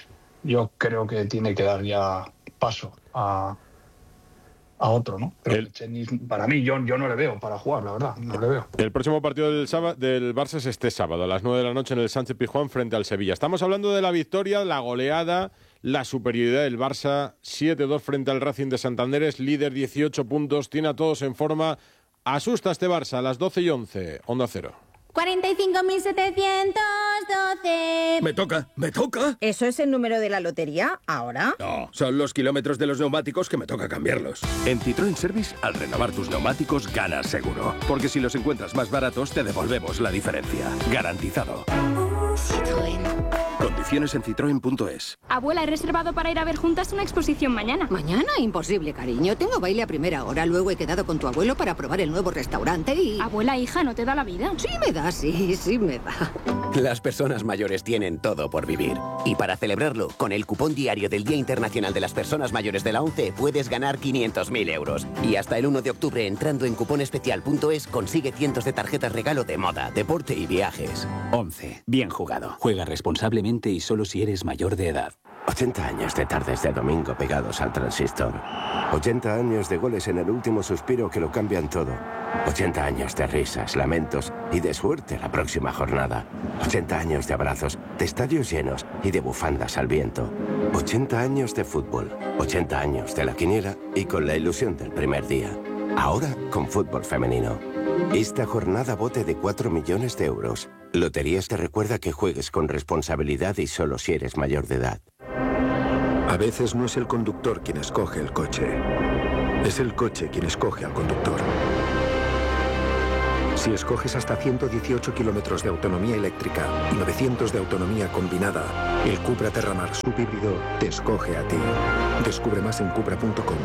yo creo que tiene que dar ya paso a, a otro, ¿no? Pero El- Szczęsny, para mí, yo, yo no le veo para jugar, la verdad, no le veo. El próximo partido del, sábado, del Barça es este sábado, a las nueve de la noche en el Sánchez Pizjuán frente al Sevilla. Estamos hablando de la victoria, la goleada, la superioridad del Barça, siete dos frente al Racing de Santander, es líder, dieciocho puntos, tiene a todos en forma. Asusta este Barça a las doce y once, Onda Cero. cuarenta y cinco mil setecientos doce. Me toca, me toca. ¿Eso es el número de la lotería ahora? No, son los kilómetros de los neumáticos que me toca cambiarlos. En Citroën Service, al renovar tus neumáticos, ganas seguro. Porque si los encuentras más baratos, te devolvemos la diferencia. Garantizado. Citroën. Condiciones Condiciones en citroen punto es. Abuela, he reservado para ir a ver juntas una exposición mañana. ¿Mañana? Imposible, cariño. Tengo baile a primera hora. Luego he quedado con tu abuelo para probar el nuevo restaurante y... Abuela, hija, ¿no te da la vida? Sí me da, sí, sí me da. Las personas mayores tienen todo por vivir. Y para celebrarlo, con el cupón diario del Día Internacional de las Personas Mayores de la ONCE puedes ganar quinientos mil euros. Y hasta el uno de octubre, entrando en cuponespecial punto es, consigue cientos de tarjetas regalo de moda, deporte y viajes. ONCE. Bien jugado. Juega responsablemente y solo si eres mayor de edad. ochenta años de tardes de domingo pegados al transistor. ochenta años de goles en el último suspiro que lo cambian todo. ochenta años de risas, lamentos y de suerte la próxima jornada. ochenta años de abrazos, de estadios llenos y de bufandas al viento. ochenta años de fútbol. ochenta años de la quiniela y con la ilusión del primer día. Ahora con fútbol femenino. Esta jornada bote de cuatro millones de euros. Loterías te recuerda que juegues con responsabilidad y solo si eres mayor de edad. A veces no es el conductor quien escoge el coche. Es el coche quien escoge al conductor. Si escoges hasta ciento dieciocho kilómetros de autonomía eléctrica y novecientos de autonomía combinada, el Cupra Terramar subhíbrido te escoge a ti. Descubre más en cupra punto com.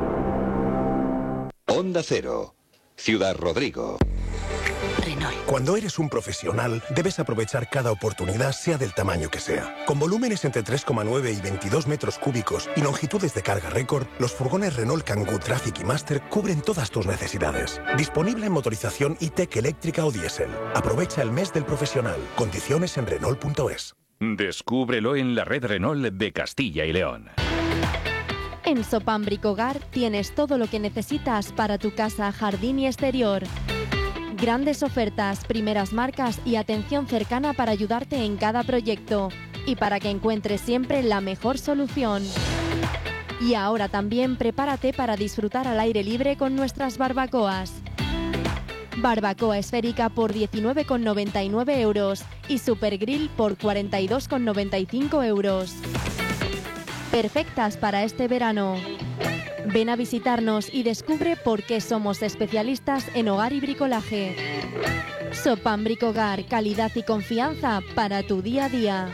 Onda Cero, Ciudad Rodrigo. Cuando eres un profesional, debes aprovechar cada oportunidad, sea del tamaño que sea. Con volúmenes entre tres coma nueve y veintidós metros cúbicos y longitudes de carga récord, los furgones Renault Kangoo Traffic y Master cubren todas tus necesidades. Disponible en motorización E-Tech eléctrica o diésel. Aprovecha el mes del profesional. Condiciones en Renault punto es. Descúbrelo en la red Renault de Castilla y León. En Sopam Bricogar tienes todo lo que necesitas para tu casa, jardín y exterior. Grandes ofertas, primeras marcas y atención cercana para ayudarte en cada proyecto y para que encuentres siempre la mejor solución. Y ahora también prepárate para disfrutar al aire libre con nuestras barbacoas. Barbacoa esférica por diecinueve con noventa y nueve euros y Super Grill por cuarenta y dos con noventa y cinco euros. Perfectas para este verano. Ven a visitarnos y descubre por qué somos especialistas en hogar y bricolaje. Sopam Bricogar, calidad y confianza para tu día a día.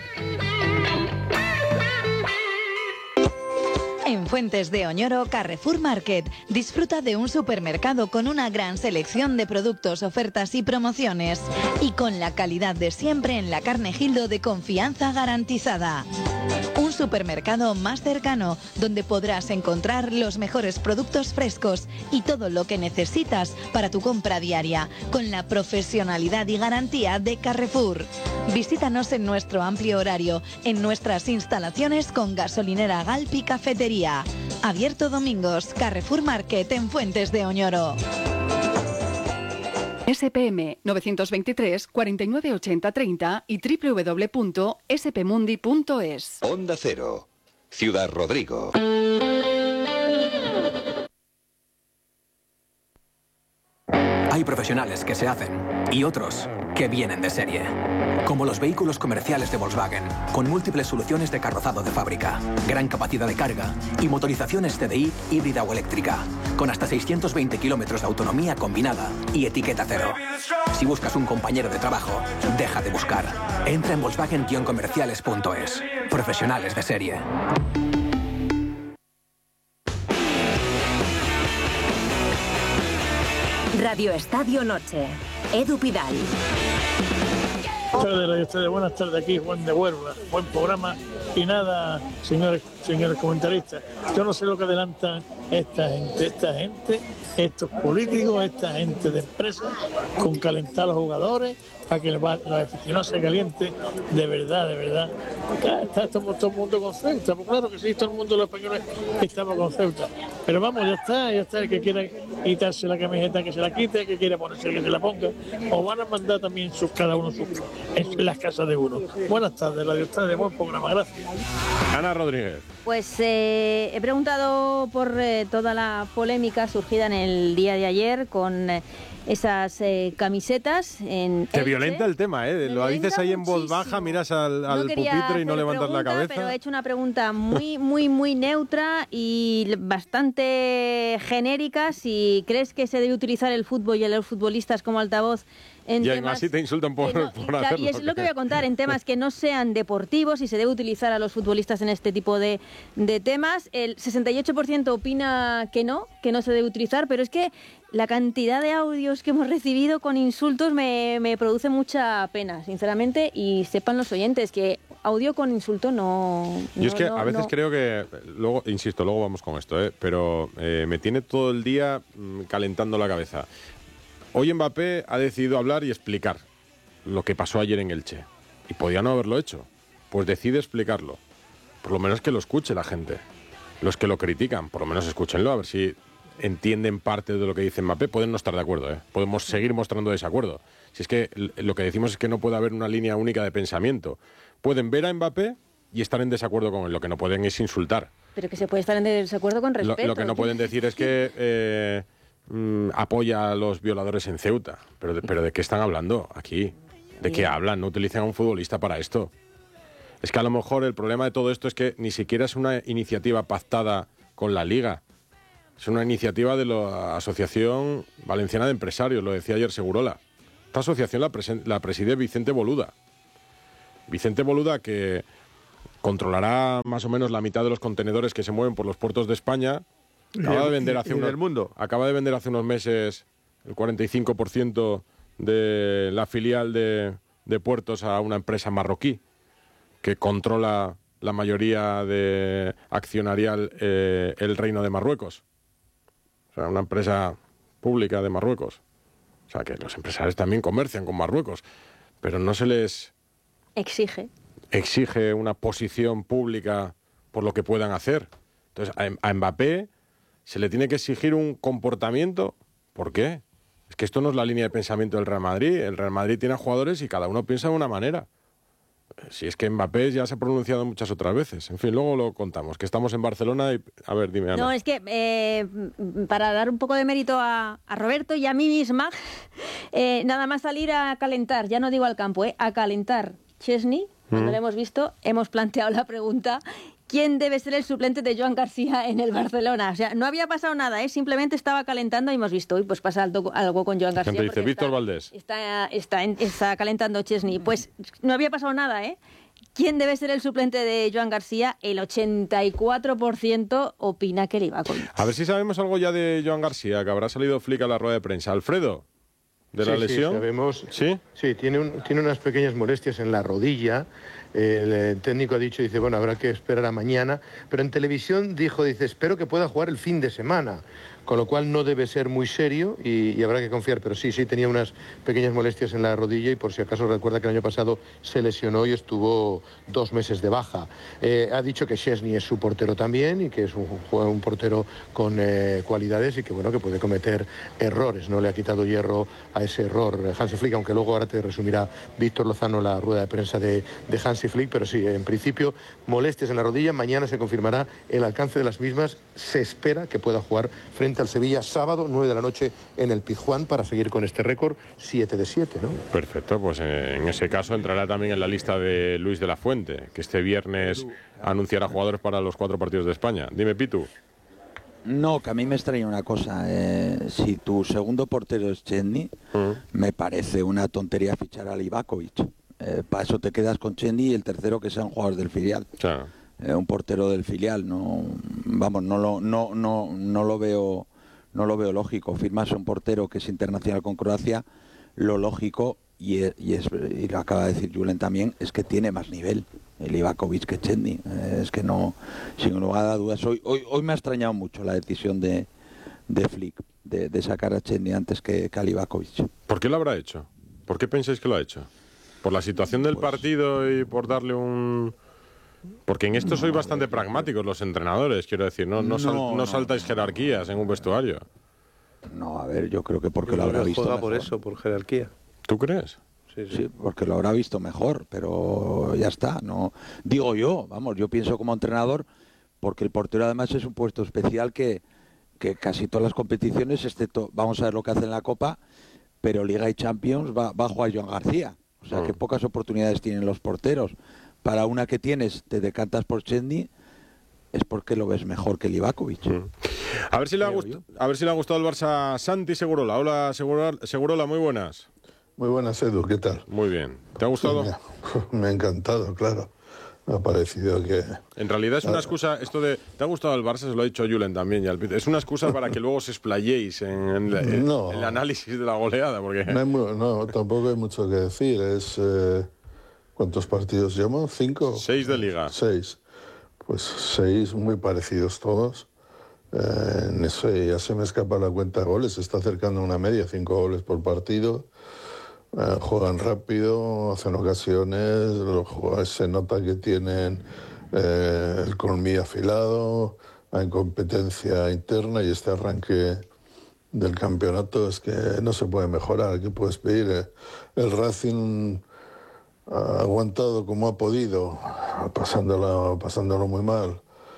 En Fuentes de Oñoro, Carrefour Market. Disfruta de un supermercado con una gran selección de productos, ofertas y promociones. Y con la calidad de siempre en la carne Gildo de confianza garantizada. Un supermercado más cercano, donde podrás encontrar los mejores productos frescos y todo lo que necesitas para tu compra diaria, con la profesionalidad y garantía de Carrefour. Visítanos en nuestro amplio horario, en nuestras instalaciones con gasolinera Galp y cafetería. Abierto domingos, Carrefour Market en Fuentes de Oñoro. S P M nueve dos tres, cuarenta y nueve ochenta treinta y doble u doble u doble u punto s p mundi punto es. Onda Cero, Ciudad Rodrigo. Hay profesionales que se hacen y otros que vienen de serie. Como los vehículos comerciales de Volkswagen, con múltiples soluciones de carrozado de fábrica, gran capacidad de carga y motorizaciones T D I híbrida o eléctrica, con hasta seiscientos veinte kilómetros de autonomía combinada y etiqueta cero. Si buscas un compañero de trabajo, deja de buscar. Entra en volkswagen guion comerciales punto es. Profesionales de serie. Radio Estadio Noche. Edu Pidal. Buenas tardes, Radio Estadio. Buenas tardes, aquí Juan de Huelva. Buen programa. Y nada, señores, señores comentaristas, yo no sé lo que adelantan esta gente, esta gente, estos políticos, esta gente de empresas, con calentar a los jugadores para que los aficionados se calienten, de verdad, de verdad. Acá está todo, todo el mundo con Ceuta, pues claro que sí, todo el mundo los españoles estamos con Ceuta. Pero vamos, ya está, ya está, el que quiera quitarse la camiseta que se la quite, el que quiera ponerse que se la ponga, o van a mandar también sus, cada uno sus, en las casas de uno. Buenas tardes, Radio Estadio, buen programa, gracias. Ana Rodríguez. Pues eh, he preguntado por eh, toda la polémica surgida en el día de ayer con eh, esas eh, camisetas en Te Elche. violenta el tema, ¿eh? Lo dices ahí en voz baja, miras al, al No quería pupitre y no hacer levantas la pregunta, cabeza. Pero he hecho una pregunta muy, muy, muy neutra y bastante genérica. Si crees que se debe utilizar el fútbol y a los futbolistas como altavoz en y temas... además sí te insultan por, no, por claro, hacerlo. y es lo que voy a contar, en temas que no sean deportivos y se debe utilizar a los futbolistas en este tipo de, de temas. El sesenta y ocho por ciento opina que no, que no se debe utilizar, pero es que la cantidad de audios que hemos recibido con insultos me, me produce mucha pena, sinceramente, y sepan los oyentes que audio con insulto no... Yo es que no, a veces no. creo que, luego insisto, luego vamos con esto, ¿eh? pero eh, me tiene todo el día mm, calentando la cabeza. Hoy Mbappé ha decidido hablar y explicar lo que pasó ayer en Elche. Y podía no haberlo hecho. Pues decide explicarlo. Por lo menos que lo escuche la gente. Los que lo critican, por lo menos escúchenlo, a ver si entienden parte de lo que dice Mbappé. Pueden no estar de acuerdo, ¿eh? Podemos seguir mostrando desacuerdo. Si es que lo que decimos es que no puede haber una línea única de pensamiento. Pueden ver a Mbappé y estar en desacuerdo con él. Lo que no pueden es insultar. Pero que se puede estar en desacuerdo con respeto. Lo, lo que no pueden decir es que eh, mm, apoya a los violadores en Ceuta. Pero de, pero ¿de qué están hablando aquí? ¿De qué hablan? No utilicen a un futbolista para esto. Es que a lo mejor el problema de todo esto es que ni siquiera es una iniciativa pactada con la Liga. Es una iniciativa de la Asociación Valenciana de Empresarios, lo decía ayer Segurola. Esta asociación la, presen- la preside Vicente Boluda. Vicente Boluda, que controlará más o menos la mitad de los contenedores que se mueven por los puertos de España, acaba de vender hace, unos, mundo. acaba de vender hace unos meses el cuarenta y cinco por ciento de la filial de, de puertos a una empresa marroquí que controla la mayoría de accionarial eh, el Reino de Marruecos. O sea, una empresa pública de Marruecos. O sea, que los empresarios también comercian con Marruecos, pero no se les Exige. exige una posición pública por lo que puedan hacer. Entonces, a, a Mbappé se le tiene que exigir un comportamiento. ¿Por qué? Es que esto no es la línea de pensamiento del Real Madrid. El Real Madrid tiene a jugadores y cada uno piensa de una manera. Si es que Mbappé ya se ha pronunciado muchas otras veces. En fin, luego lo contamos, que estamos en Barcelona y... A ver, dime, Ana. No, es que eh, para dar un poco de mérito a, a Roberto y a mí misma, eh, nada más salir a calentar, ya no digo al campo, eh, a calentar Chesney, cuando Mm. lo hemos visto, hemos planteado la pregunta... ¿Quién debe ser el suplente de Joan García en el Barcelona? O sea, no había pasado nada, ¿eh? Simplemente estaba calentando y hemos visto, uy, pues pasa algo, algo con Joan García. Gente dice, porque Víctor está, Valdés. Está, está, en- está calentando Chesney. Pues no había pasado nada, ¿eh? ¿Quién debe ser el suplente de Joan García? El ochenta y cuatro por ciento opina que Livakovic. A ver si sabemos algo ya de Joan García, que habrá salido Flick a la rueda de prensa. Alfredo, de la Sí, lesión. Sí, sabemos. ¿Sí? Sí, tiene, un- tiene unas pequeñas molestias en la rodilla. El, eh, técnico ha dicho, dice, bueno, habrá que esperar a mañana. Pero en televisión dijo, dice, espero que pueda jugar el fin de semana. Con lo cual no debe ser muy serio y, y habrá que confiar. Pero sí, sí, tenía unas pequeñas molestias en la rodilla y por si acaso recuerda que el año pasado se lesionó y estuvo dos meses de baja. Eh, ha dicho que Szczesny es su portero también y que es un, un portero con eh, cualidades y que, bueno, que puede cometer errores. No le ha quitado hierro a ese error Hansi Flick, aunque luego ahora te resumirá Víctor Lozano la rueda de prensa de, de Hansi Flick. Pero sí, en principio, molestias en la rodilla. Mañana se confirmará el alcance de las mismas. Se espera que pueda jugar frente al Sevilla sábado, nueve de la noche en el Pizjuán para seguir con este récord siete de siete, ¿no? Perfecto, pues eh, en ese caso entrará también en la lista de Luis de la Fuente, que este viernes anunciará jugadores para los cuatro partidos de España. Dime, Pitu. No, que a mí me extraña una cosa. Eh, si tu segundo portero es Szczesny, me parece una tontería fichar a Livakovic. Eh, para eso te quedas con Szczesny y el tercero que sea un jugador del filial. Claro. Eh, un portero del filial, no, vamos, no lo, no, no, no lo veo, no lo veo lógico. Firmas a un portero que es internacional con Croacia, lo lógico y, es, y, es, y lo acaba de decir Julen también, es que tiene más nivel el Livakovic que Szczesny. Eh, es que no, sin lugar a dudas, hoy, hoy, hoy me ha extrañado mucho la decisión de, de Flick de, de sacar a Szczesny antes que, que a Livakovic. ¿Por qué lo habrá hecho? ¿Por qué pensáis que lo ha hecho? ¿Por la situación del partido y por darle un...? Porque en esto sois bastante pragmáticos los entrenadores, quiero decir, no, no, sal- No, no no, saltáis jerarquías en un vestuario. No, a ver, yo creo que porque Yo lo creo habrá que visto juega mejor. por eso, por jerarquía. ¿Tú crees? Sí, sí. Sí, porque lo habrá visto mejor, pero ya está. No digo yo, vamos, yo pienso como entrenador, porque el portero además es un puesto especial que, que casi todas las competiciones, excepto, vamos a ver lo que hace en la Copa, pero Liga y Champions va, va a jugar Joan García. O sea, que pocas oportunidades tienen los porteros. Para una que tienes, te decantas por Szczesny, es porque lo ves mejor que Livakovic. A ver si le ha, gust- a ver si le ha gustado el Barça a Santi Segurola. Hola, Segurola, Segurola, muy buenas. Muy buenas, Edu, ¿qué tal? Muy bien. ¿Te ha gustado? Me ha, me ha encantado, claro. Me ha parecido que... En realidad es una excusa, esto de... ¿Te ha gustado el Barça? Se lo ha dicho Julen también. Ya, es una excusa para que luego os explayéis en, en, en, no, en el análisis de la goleada, porque... No, hay muy, no, tampoco hay mucho que decir. Es... Eh, ¿Cuántos partidos llevamos? ¿Cinco? Seis de Liga. Seis. Pues seis muy parecidos todos. Eh, en eso ya se me escapa la cuenta de goles. Se está acercando a una media, cinco goles por partido. Eh, juegan rápido, hacen ocasiones, los jugadores se nota que tienen eh, el colmillo afilado, hay competencia interna y este arranque del campeonato es que no se puede mejorar. ¿Qué puedes pedir? Eh, el Racing ha aguantado como ha podido, pasándolo, pasándolo muy mal.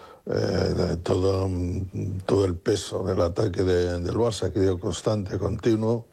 Eh, todo, todo el peso del ataque de, del Barça, que dio constante, continuo.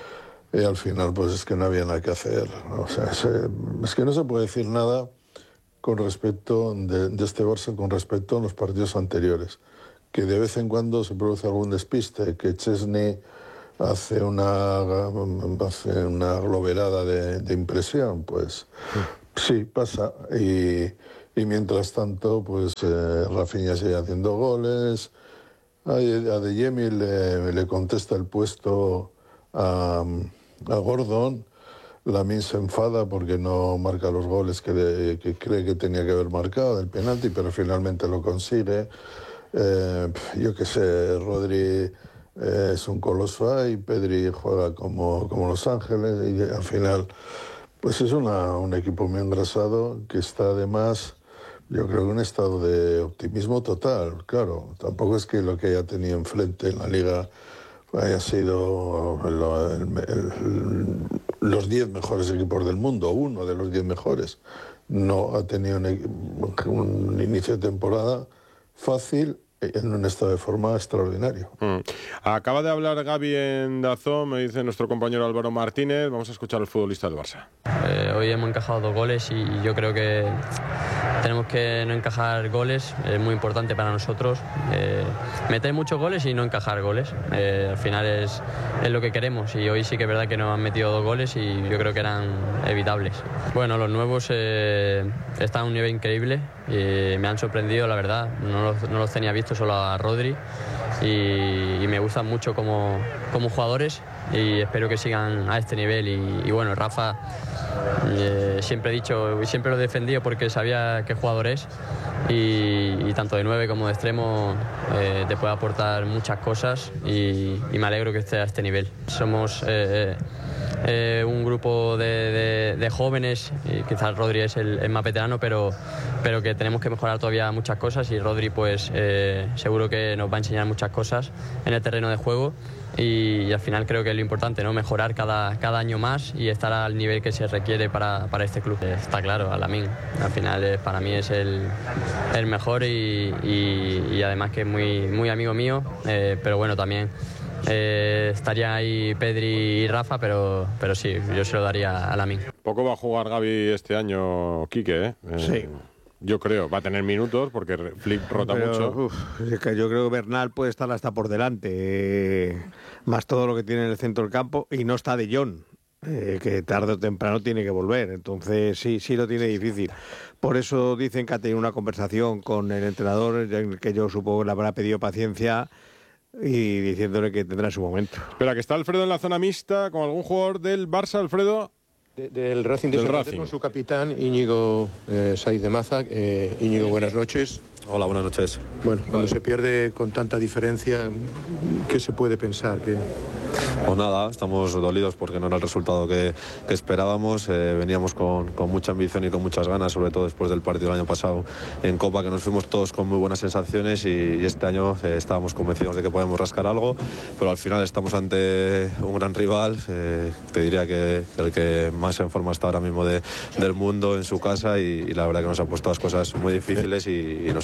Y al final, pues es que no había nada que hacer. O sea, es, es que no se puede decir nada con respecto de, de este Barça con respecto a los partidos anteriores. Que de vez en cuando se produce algún despiste, que Chesney hace una, hace una globerada de, de impresión, pues sí, pasa. Y, y mientras tanto, pues eh, Rafinha sigue haciendo goles. A, a Adeyemi le, le contesta el puesto a... a Gordon. Lamine se enfada porque no marca los goles que, de, que cree que tenía que haber marcado del penalti, pero finalmente lo consigue. Eh, yo qué sé, Rodri eh, es un coloso ahí, Pedri juega como, como Los Ángeles y al final pues es una, un equipo muy engrasado que está además, yo creo que en un estado de optimismo total. Claro, tampoco es que lo que haya tenido enfrente en la Liga haya sido el, el, el, los diez mejores equipos del mundo, uno de los diez mejores. No ha tenido un, un inicio de temporada fácil en un estado de forma extraordinario. Mm. Acaba de hablar Gavi en Dazón, me dice nuestro compañero Álvaro Martínez. Vamos a escuchar al futbolista del Barça. Eh, hoy hemos encajado dos goles y yo creo que tenemos que no encajar goles, es muy importante para nosotros. Eh, meter muchos goles y no encajar goles. Eh, al final es, es lo que queremos y hoy sí que es verdad que nos han metido dos goles y yo creo que eran evitables. Bueno, los nuevos eh, están a un nivel increíble y me han sorprendido, la verdad. No los, no los tenía visto solo a Rodri y, y me gustan mucho como, como jugadores y espero que sigan a este nivel. Y, y bueno, Rafa, eh, siempre he dicho y siempre lo he defendido porque sabía qué jugador es y, y tanto de nueve como de extremo eh, te puede aportar muchas cosas y, y me alegro que esté a este nivel. Somos eh, eh, un grupo de, de, de jóvenes y quizás Rodri es el, el más veterano, pero, pero que tenemos que mejorar todavía muchas cosas y Rodri pues eh, seguro que nos va a enseñar muchas cosas en el terreno de juego. Y, y al final creo que es lo importante, ¿no? Mejorar cada, cada año más y estar al nivel que se requiere para, para este club. Eh, está claro, a Lamine. Al final eh, para mí es el, el mejor y, y, y además que es muy, muy amigo mío, eh, pero bueno, también eh, estaría ahí Pedri y Rafa, pero, pero sí, yo se lo daría a Lamine. Poco va a jugar Gavi este año, Quique, ¿eh? eh sí. Yo creo, va a tener minutos porque Flick rota Pero, mucho. Uf, es que yo creo que Bernal puede estar hasta por delante, eh, más todo lo que tiene en el centro del campo, y no está De Jong, eh, que tarde o temprano tiene que volver. Entonces sí, sí lo tiene difícil. Por eso dicen que ha tenido una conversación con el entrenador, que yo supongo que le habrá pedido paciencia y diciéndole que tendrá su momento. Espera, que está Alfredo en la zona mixta con algún jugador del Barça, Alfredo. De, del Racing de del Santander, Racing. Con su capitán Íñigo eh, Saiz de Maza. Eh, Íñigo, buenas noches. Hola, buenas noches. Bueno, cuando se pierde con tanta diferencia, ¿qué se puede pensar? ¿Qué... Pues nada, estamos dolidos porque no era el resultado que, que esperábamos. Eh, veníamos con, con mucha ambición y con muchas ganas, sobre todo después del partido del año pasado en Copa, que nos fuimos todos con muy buenas sensaciones y, y este año eh, estábamos convencidos de que podemos rascar algo, pero al final estamos ante un gran rival. Eh, te diría que el que más en forma está ahora mismo de, del mundo en su casa y, y la verdad que nos ha puesto las cosas muy difíciles y, y nos ha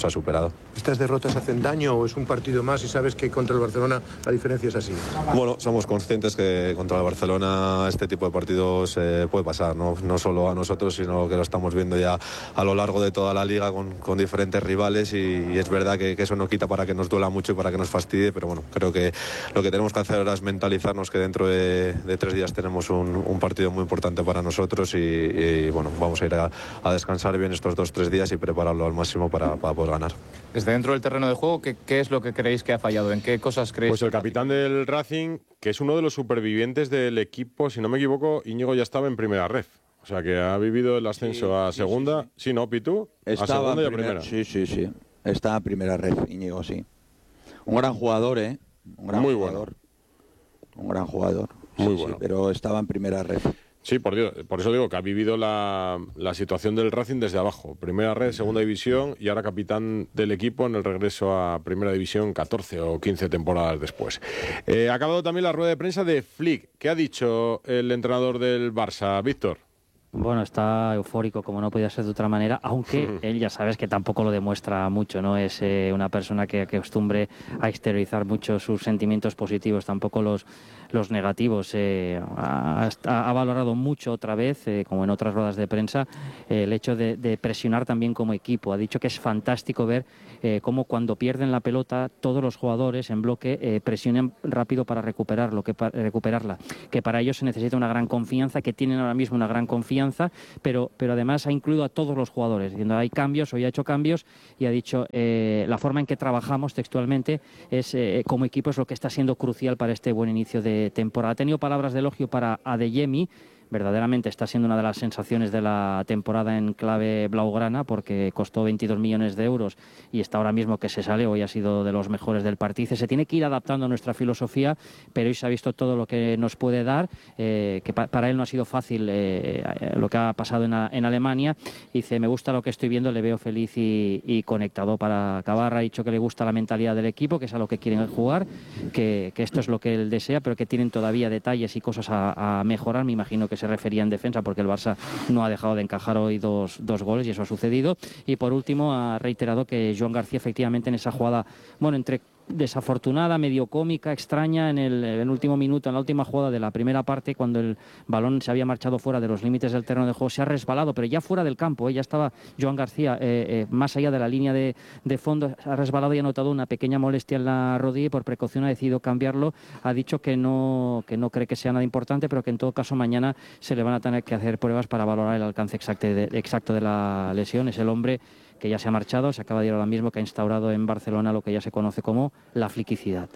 está superado. ¿Estas derrotas hacen daño o es un partido más y sabes que contra el Barcelona la diferencia es así? Bueno, somos conscientes que contra el Barcelona este tipo de partidos eh, puede pasar, ¿no? No solo a nosotros, sino que lo estamos viendo ya a lo largo de toda la liga con, con diferentes rivales y, y es verdad que, que eso no quita para que nos duela mucho y para que nos fastidie, pero bueno, creo que lo que tenemos que hacer ahora es mentalizarnos que dentro de, de tres días tenemos un, un partido muy importante para nosotros y, y bueno, vamos a ir a, a descansar bien estos dos, tres días y prepararlo al máximo para, para poder ganar. Desde dentro del terreno de juego, ¿qué, ¿qué es lo que creéis que ha fallado? ¿En qué cosas creéis? Pues el capitán del Racing, que es uno de los supervivientes del equipo, si no me equivoco, Íñigo ya estaba en primera ref. O sea, que ha vivido el ascenso sí, a segunda. Sí, sí, sí. sí, ¿no, Pitu? Estaba a segunda y a primera, primera. Sí, sí, sí. Está en primera ref, Íñigo, sí. Un gran jugador, ¿eh? Un gran Muy jugador. bueno. Un gran jugador. Muy sí, bueno. Sí, pero estaba en primera ref. Sí, por Dios, por eso digo que ha vivido la, la situación del Racing desde abajo. Primera red, segunda división y ahora capitán del equipo en el regreso a primera división catorce o quince temporadas después. Eh, ha acabado también la rueda de prensa de Flick. ¿Qué ha dicho el entrenador del Barça, Víctor? Bueno, está eufórico, como no podía ser de otra manera, aunque sí. él ya sabes que tampoco lo demuestra mucho, ¿no? Es eh, una persona que acostumbre a exteriorizar mucho sus sentimientos positivos, tampoco los, los negativos. Eh, ha, ha valorado mucho otra vez, eh, como en otras ruedas de prensa, eh, el hecho de, de presionar también como equipo. Ha dicho que es fantástico ver eh, cómo cuando pierden la pelota todos los jugadores en bloque eh, presionan rápido para recuperarlo, que para, recuperarla, que para ellos se necesita una gran confianza, que tienen ahora mismo una gran confianza. Pero, pero además ha incluido a todos los jugadores, diciendo hay cambios, hoy ha hecho cambios y ha dicho eh, la forma en que trabajamos textualmente es eh, como equipo es lo que está siendo crucial para este buen inicio de temporada. Ha tenido palabras de elogio para Adeyemi. Verdaderamente está siendo una de las sensaciones de la temporada en clave blaugrana porque costó veintidós millones de euros y está ahora mismo que se sale, hoy ha sido de los mejores del partido. Se tiene que ir adaptando a nuestra filosofía, pero hoy se ha visto todo lo que nos puede dar, eh, que pa para él no ha sido fácil eh, lo que ha pasado en, a en Alemania. Dice, me gusta lo que estoy viendo, le veo feliz y, y conectado. Para acabar, ha dicho que le gusta la mentalidad del equipo, que es a lo que quieren jugar, que, que esto es lo que él desea, pero que tienen todavía detalles y cosas a, a mejorar. Me imagino que se refería en defensa porque el Barça no ha dejado de encajar hoy dos, dos goles y eso ha sucedido. Y por último ha reiterado que Joan García efectivamente en esa jugada, bueno, entre desafortunada, medio cómica, extraña, en el, en el último minuto, en la última jugada de la primera parte, cuando el balón se había marchado fuera de los límites del terreno de juego, se ha resbalado, pero ya fuera del campo, ¿eh? Ya estaba Joan García eh, eh, más allá de la línea de, de fondo, ha resbalado y ha notado una pequeña molestia en la rodilla y por precaución ha decidido cambiarlo. Ha dicho que no, que no cree que sea nada importante, pero que en todo caso mañana se le van a tener que hacer pruebas para valorar el alcance exacto de, exacto de la lesión. Es el hombre que ya se ha marchado, se acaba de ir ahora mismo, que ha instaurado en Barcelona lo que ya se conoce como la fliquicidad.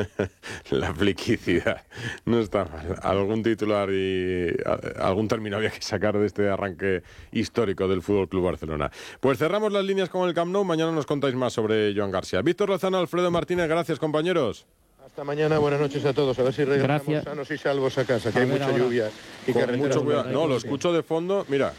La fliquicidad. No está mal. Algún titular y algún término había que sacar de este arranque histórico del F C Barcelona. Pues cerramos las líneas con el Camp Nou. Mañana nos contáis más sobre Joan García. Víctor Lozano, Alfredo Martínez, gracias, compañeros. Hasta mañana, buenas noches a todos. A ver si regresamos sanos y salvos a casa, que a hay mucha ahora. lluvia. Y con mucho cuidado. No, lo escucho de fondo, mira.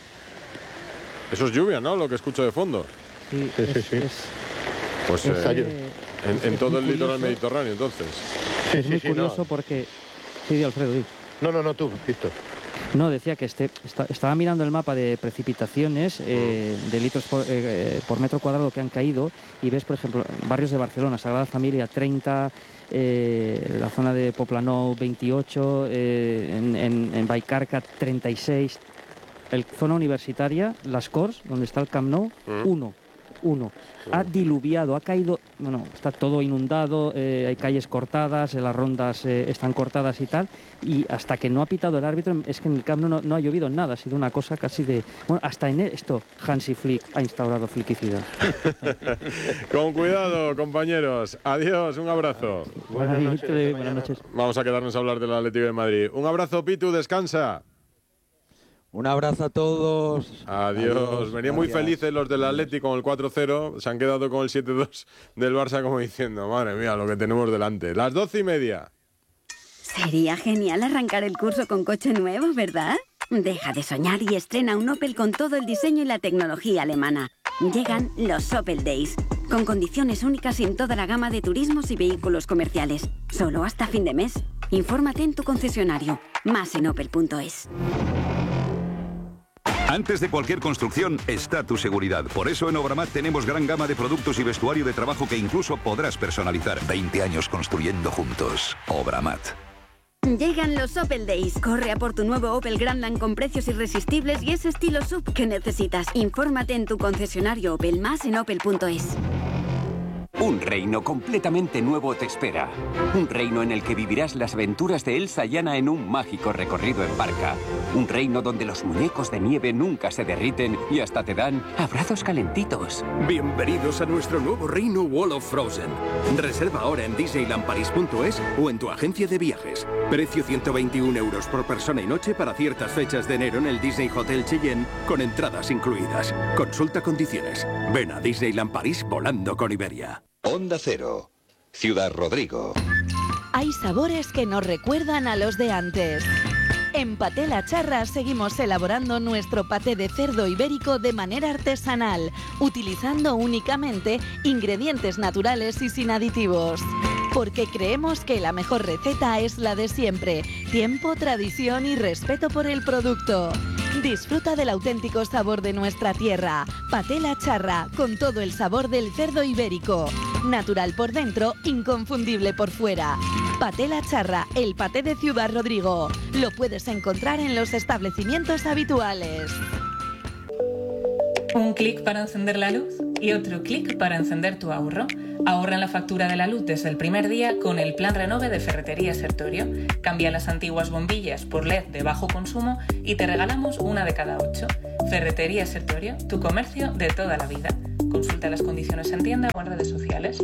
Eso es lluvia, ¿no? Lo que escucho de fondo. Sí, sí, es, sí. sí. Es, pues eh, es, en, en todo el curioso. litoral mediterráneo, entonces. Sí, es muy sí, curioso no. porque... Sí, Alfredo, di. No, no, no, tú, Víctor. No, decía que este, está, estaba mirando el mapa de precipitaciones, eh, de litros por, eh, por metro cuadrado que han caído, y ves, por ejemplo, barrios de Barcelona, Sagrada Familia, treinta... Eh, la zona de Poplanou, veintiocho, eh, en, en, en Baicarca, treinta y seis... El zona universitaria, Las Corts, donde está el Camp Nou, uno, uno. Ha diluviado, ha caído, bueno, está todo inundado, eh, hay calles cortadas, las rondas eh, están cortadas y tal, y hasta que no ha pitado el árbitro, es que en el Camp Nou no, no ha llovido nada, ha sido una cosa casi de... Bueno, hasta en esto Hansi Flick ha instaurado fliquicidad. Con cuidado, compañeros. Adiós, un abrazo. Buenas noches, buenas noches. Vamos a quedarnos a hablar del Atlético de Madrid. Un abrazo, Pitu, descansa. Un abrazo a todos. Adiós. Adiós. Venían muy felices los del Atlético con el cuatro cero. Se han quedado con el siete dos del Barça como diciendo, madre mía, lo que tenemos delante. Las doce y media. Sería genial arrancar el curso con coche nuevo, ¿verdad? Deja de soñar y estrena un Opel con todo el diseño y la tecnología alemana. Llegan los Opel Days, con condiciones únicas en toda la gama de turismos y vehículos comerciales. Solo hasta fin de mes. Infórmate en tu concesionario. Más en opel punto es. Antes de cualquier construcción está tu seguridad. Por eso en Obramat tenemos gran gama de productos y vestuario de trabajo que incluso podrás personalizar. veinte años construyendo juntos. Obramat. Llegan los Opel Days. Corre a por tu nuevo Opel Grandland con precios irresistibles y ese estilo sub que necesitas. Infórmate en tu concesionario Opel, más en opel punto es. Un reino completamente nuevo te espera. Un reino en el que vivirás las aventuras de Elsa y Anna en un mágico recorrido en barca. Un reino donde los muñecos de nieve nunca se derriten y hasta te dan abrazos calentitos. Bienvenidos a nuestro nuevo reino Wall of Frozen. Reserva ahora en disneyland paris punto es o en tu agencia de viajes. Precio ciento veintiún euros por persona y noche para ciertas fechas de enero en el Disney Hotel Cheyenne con entradas incluidas. Consulta condiciones. Ven a Disneyland París volando con Iberia. Onda Cero, Ciudad Rodrigo. Hay sabores que nos recuerdan a los de antes. En Paté La Charra seguimos elaborando nuestro paté de cerdo ibérico de manera artesanal, utilizando únicamente ingredientes naturales y sin aditivos. Porque creemos que la mejor receta es la de siempre: tiempo, tradición y respeto por el producto. Disfruta del auténtico sabor de nuestra tierra. Paté La Charra, con todo el sabor del cerdo ibérico. Natural por dentro, inconfundible por fuera. Paté La Charra, el paté de Ciudad Rodrigo. Lo puedes encontrar en los establecimientos habituales. Un clic para encender la luz y otro clic para encender tu ahorro. Ahorra en la factura de la luz desde el primer día con el plan Renove de Ferretería Sertorio. Cambia las antiguas bombillas por L E D de bajo consumo y te regalamos una de cada ocho. Ferretería Sertorio, tu comercio de toda la vida. Consulta las condiciones en tienda o en redes sociales.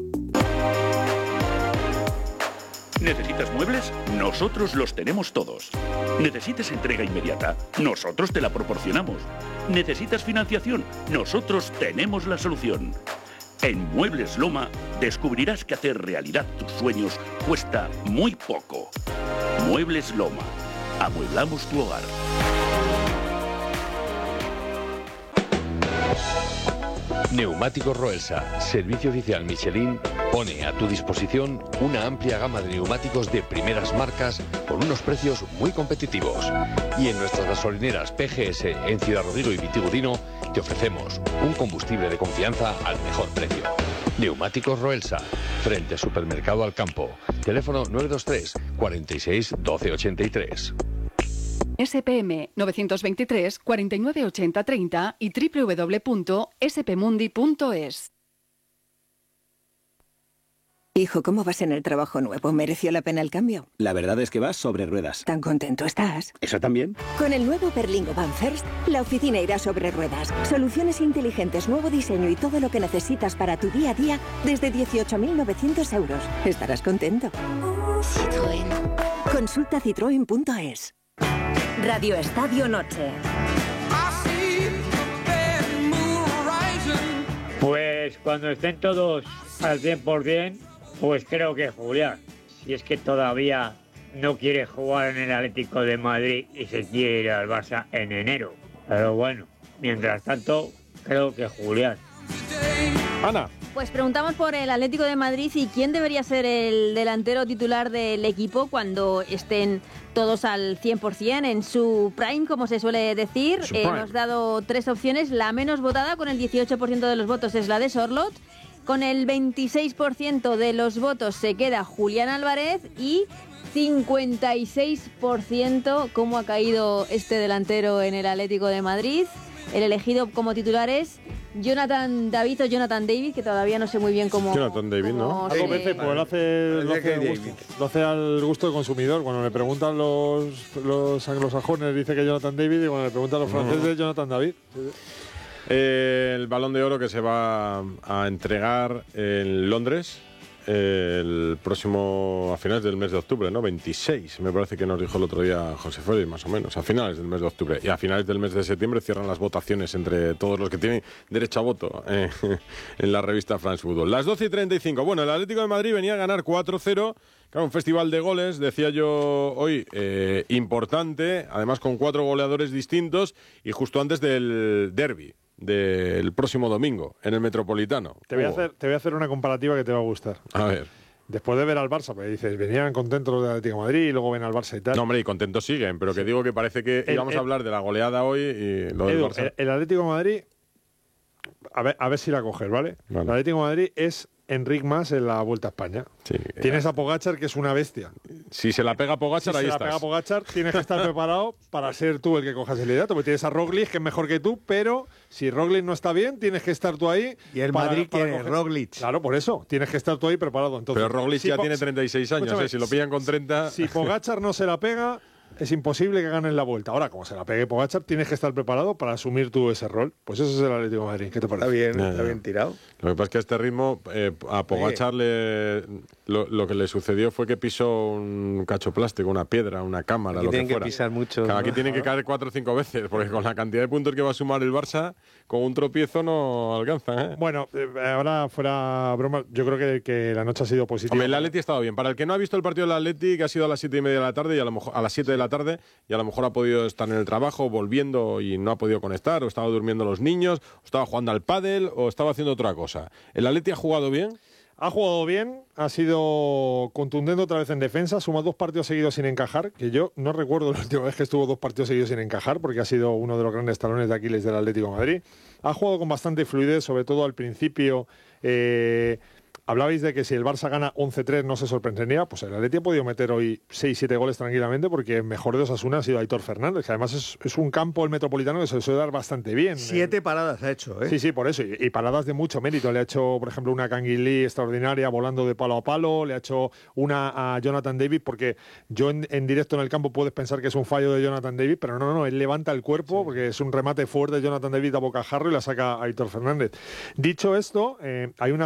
¿Necesitas muebles? Nosotros los tenemos todos. ¿Necesitas entrega inmediata? Nosotros te la proporcionamos. ¿Necesitas financiación? Nosotros tenemos la solución. En Muebles Loma descubrirás que hacer realidad tus sueños cuesta muy poco. Muebles Loma. Amueblamos tu hogar. Neumáticos Roelsa, servicio oficial Michelin, pone a tu disposición una amplia gama de neumáticos de primeras marcas con unos precios muy competitivos. Y en nuestras gasolineras P G S en Ciudad Rodrigo y Vitigudino te ofrecemos un combustible de confianza al mejor precio. Neumáticos Roelsa, frente Supermercado al Campo. Teléfono nueve dos tres, cuarenta y seis, doce ochenta y tres. S P M novecientos veintitrés, cuarenta y nueve, ochenta, treinta y doble u doble u doble u punto s p mundi punto es. Hijo, ¿cómo vas en el trabajo nuevo? ¿Mereció la pena el cambio? La verdad es que vas sobre ruedas. ¿Tan contento estás? ¿Eso también? Con el nuevo Berlingo Van First, la oficina irá sobre ruedas. Soluciones inteligentes, nuevo diseño y todo lo que necesitas para tu día a día desde dieciocho mil novecientos euros. Estarás contento. Citroën. Consulta citroen punto es. Radio Estadio Noche. Pues cuando estén todos al cien por ciento, pues creo que Julián. Si es que todavía no quiere jugar en el Atlético de Madrid y se quiere ir al Barça en enero. Pero bueno, mientras tanto, creo que Julián. Ana. Pues preguntamos por el Atlético de Madrid y quién debería ser el delantero titular del equipo cuando estén todos al cien por ciento en su prime, como se suele decir. Eh, hemos dado tres opciones. La menos votada, con el dieciocho por ciento de los votos, es la de Sorloth. Con el veintiséis por ciento de los votos se queda Julián Álvarez y cincuenta y seis por ciento cómo ha caído este delantero en el Atlético de Madrid. El elegido como titular es Jonathan David o Jonathan David, que todavía no sé muy bien cómo... Jonathan David, ¿no? Algo veces, pues lo hace, lo, hace al gusto, lo hace al gusto del consumidor. Cuando le preguntan los, los anglosajones, dice que Jonathan David, y cuando le preguntan a los franceses, Jonathan David. Eh, el Balón de Oro que se va a entregar en Londres el próximo, a finales del mes de octubre, ¿no? veintiséis, me parece que nos dijo el otro día José Félix, más o menos, a finales del mes de octubre. Y a finales del mes de septiembre cierran las votaciones entre todos los que tienen derecho a voto eh, en la revista France Football. Las doce y treinta y cinco. Bueno, el Atlético de Madrid venía a ganar cuatro cero. Claro, un festival de goles, decía yo hoy, eh, importante, además con cuatro goleadores distintos y justo antes del derbi del próximo domingo en el Metropolitano. Te voy, a oh. hacer, te voy a hacer una comparativa que te va a gustar. A ver. después de ver al Barça, pues dices, venían contentos los del Atlético de Madrid y luego ven al Barça y tal. No, hombre, y contentos siguen, pero que Sí. digo que parece que El- íbamos el- a hablar de la goleada hoy y lo del Edu, Barça. el, el Atlético de Madrid, a ver, a ver si la coges, ¿vale? Vale. El Atlético de Madrid es Enric Mas en la Vuelta a España. Sí, Tienes a Pogačar, que es una bestia. Si se la pega Pogačar, si ahí se la estás. pega Pogačar, tienes que estar preparado para ser tú el que cojas el liderato, porque tienes a Roglic, que es mejor que tú, pero si Roglic no está bien, tienes que estar tú ahí. Y el para- Madrid para quiere coger- Roglic. Claro, por eso, tienes que estar tú ahí preparado. Entonces, Pero Roglic si ya Po- tiene treinta y seis años, Escúchame, ¿eh? Si lo pillan con treinta... Si Pogačar no se la pega, es imposible que ganen la Vuelta. Ahora, como se la pegue Pogačar, tienes que estar preparado para asumir tú ese rol. Pues eso es el Atlético de Madrid. ¿Qué te parece? Está bien, Ya, está ya. bien tirado. Lo que pasa es que a este ritmo, eh, a Pogačar le, lo, lo que le sucedió fue que pisó un cacho plástico, una piedra, una cámara, Aquí lo tienen que que fuera. pisar mucho, Claro, aquí ¿no? tienen que caer cuatro o cinco veces, porque con la cantidad de puntos que va a sumar el Barça, con un tropiezo no alcanza, ¿eh? Bueno, eh, ahora fuera broma, yo creo que, que la noche ha sido positiva. Hombre, el Atleti ha estado bien. Para el que no ha visto el partido del Atleti, que ha sido a las siete y media de la tarde y a lo mejor a las siete de la tarde, y a lo mejor ha podido estar en el trabajo, volviendo y no ha podido conectar, o estaba durmiendo los niños, o estaba jugando al pádel, o estaba haciendo otra cosa. ¿El Atleti ha jugado bien? Ha jugado bien, ha sido contundente otra vez en defensa, suma dos partidos seguidos sin encajar, que yo no recuerdo la última vez que estuvo dos partidos seguidos sin encajar, porque ha sido uno de los grandes talones de Aquiles del Atlético de Madrid. Ha jugado con bastante fluidez, sobre todo al principio. Eh, hablabais de que si el Barça gana once tres no se sorprendería, pues el Atleti ha podido meter hoy seis siete goles tranquilamente, porque el mejor de Osasuna ha sido Aitor Fernández, que además es, es un campo, el Metropolitano, que se suele dar bastante bien. Siete paradas ha hecho, ¿eh? Sí, sí, por eso. Y, y paradas de mucho mérito. Le ha hecho, por ejemplo, una Canguilí extraordinaria volando de palo a palo. Le ha hecho una a Jonathan David, porque yo en, en directo en el campo puedes pensar que es un fallo de Jonathan David, pero no, no, no. Él levanta el cuerpo porque es un remate fuerte de Jonathan David a bocajarro y la saca a Aitor Fernández. Dicho esto, eh, hay una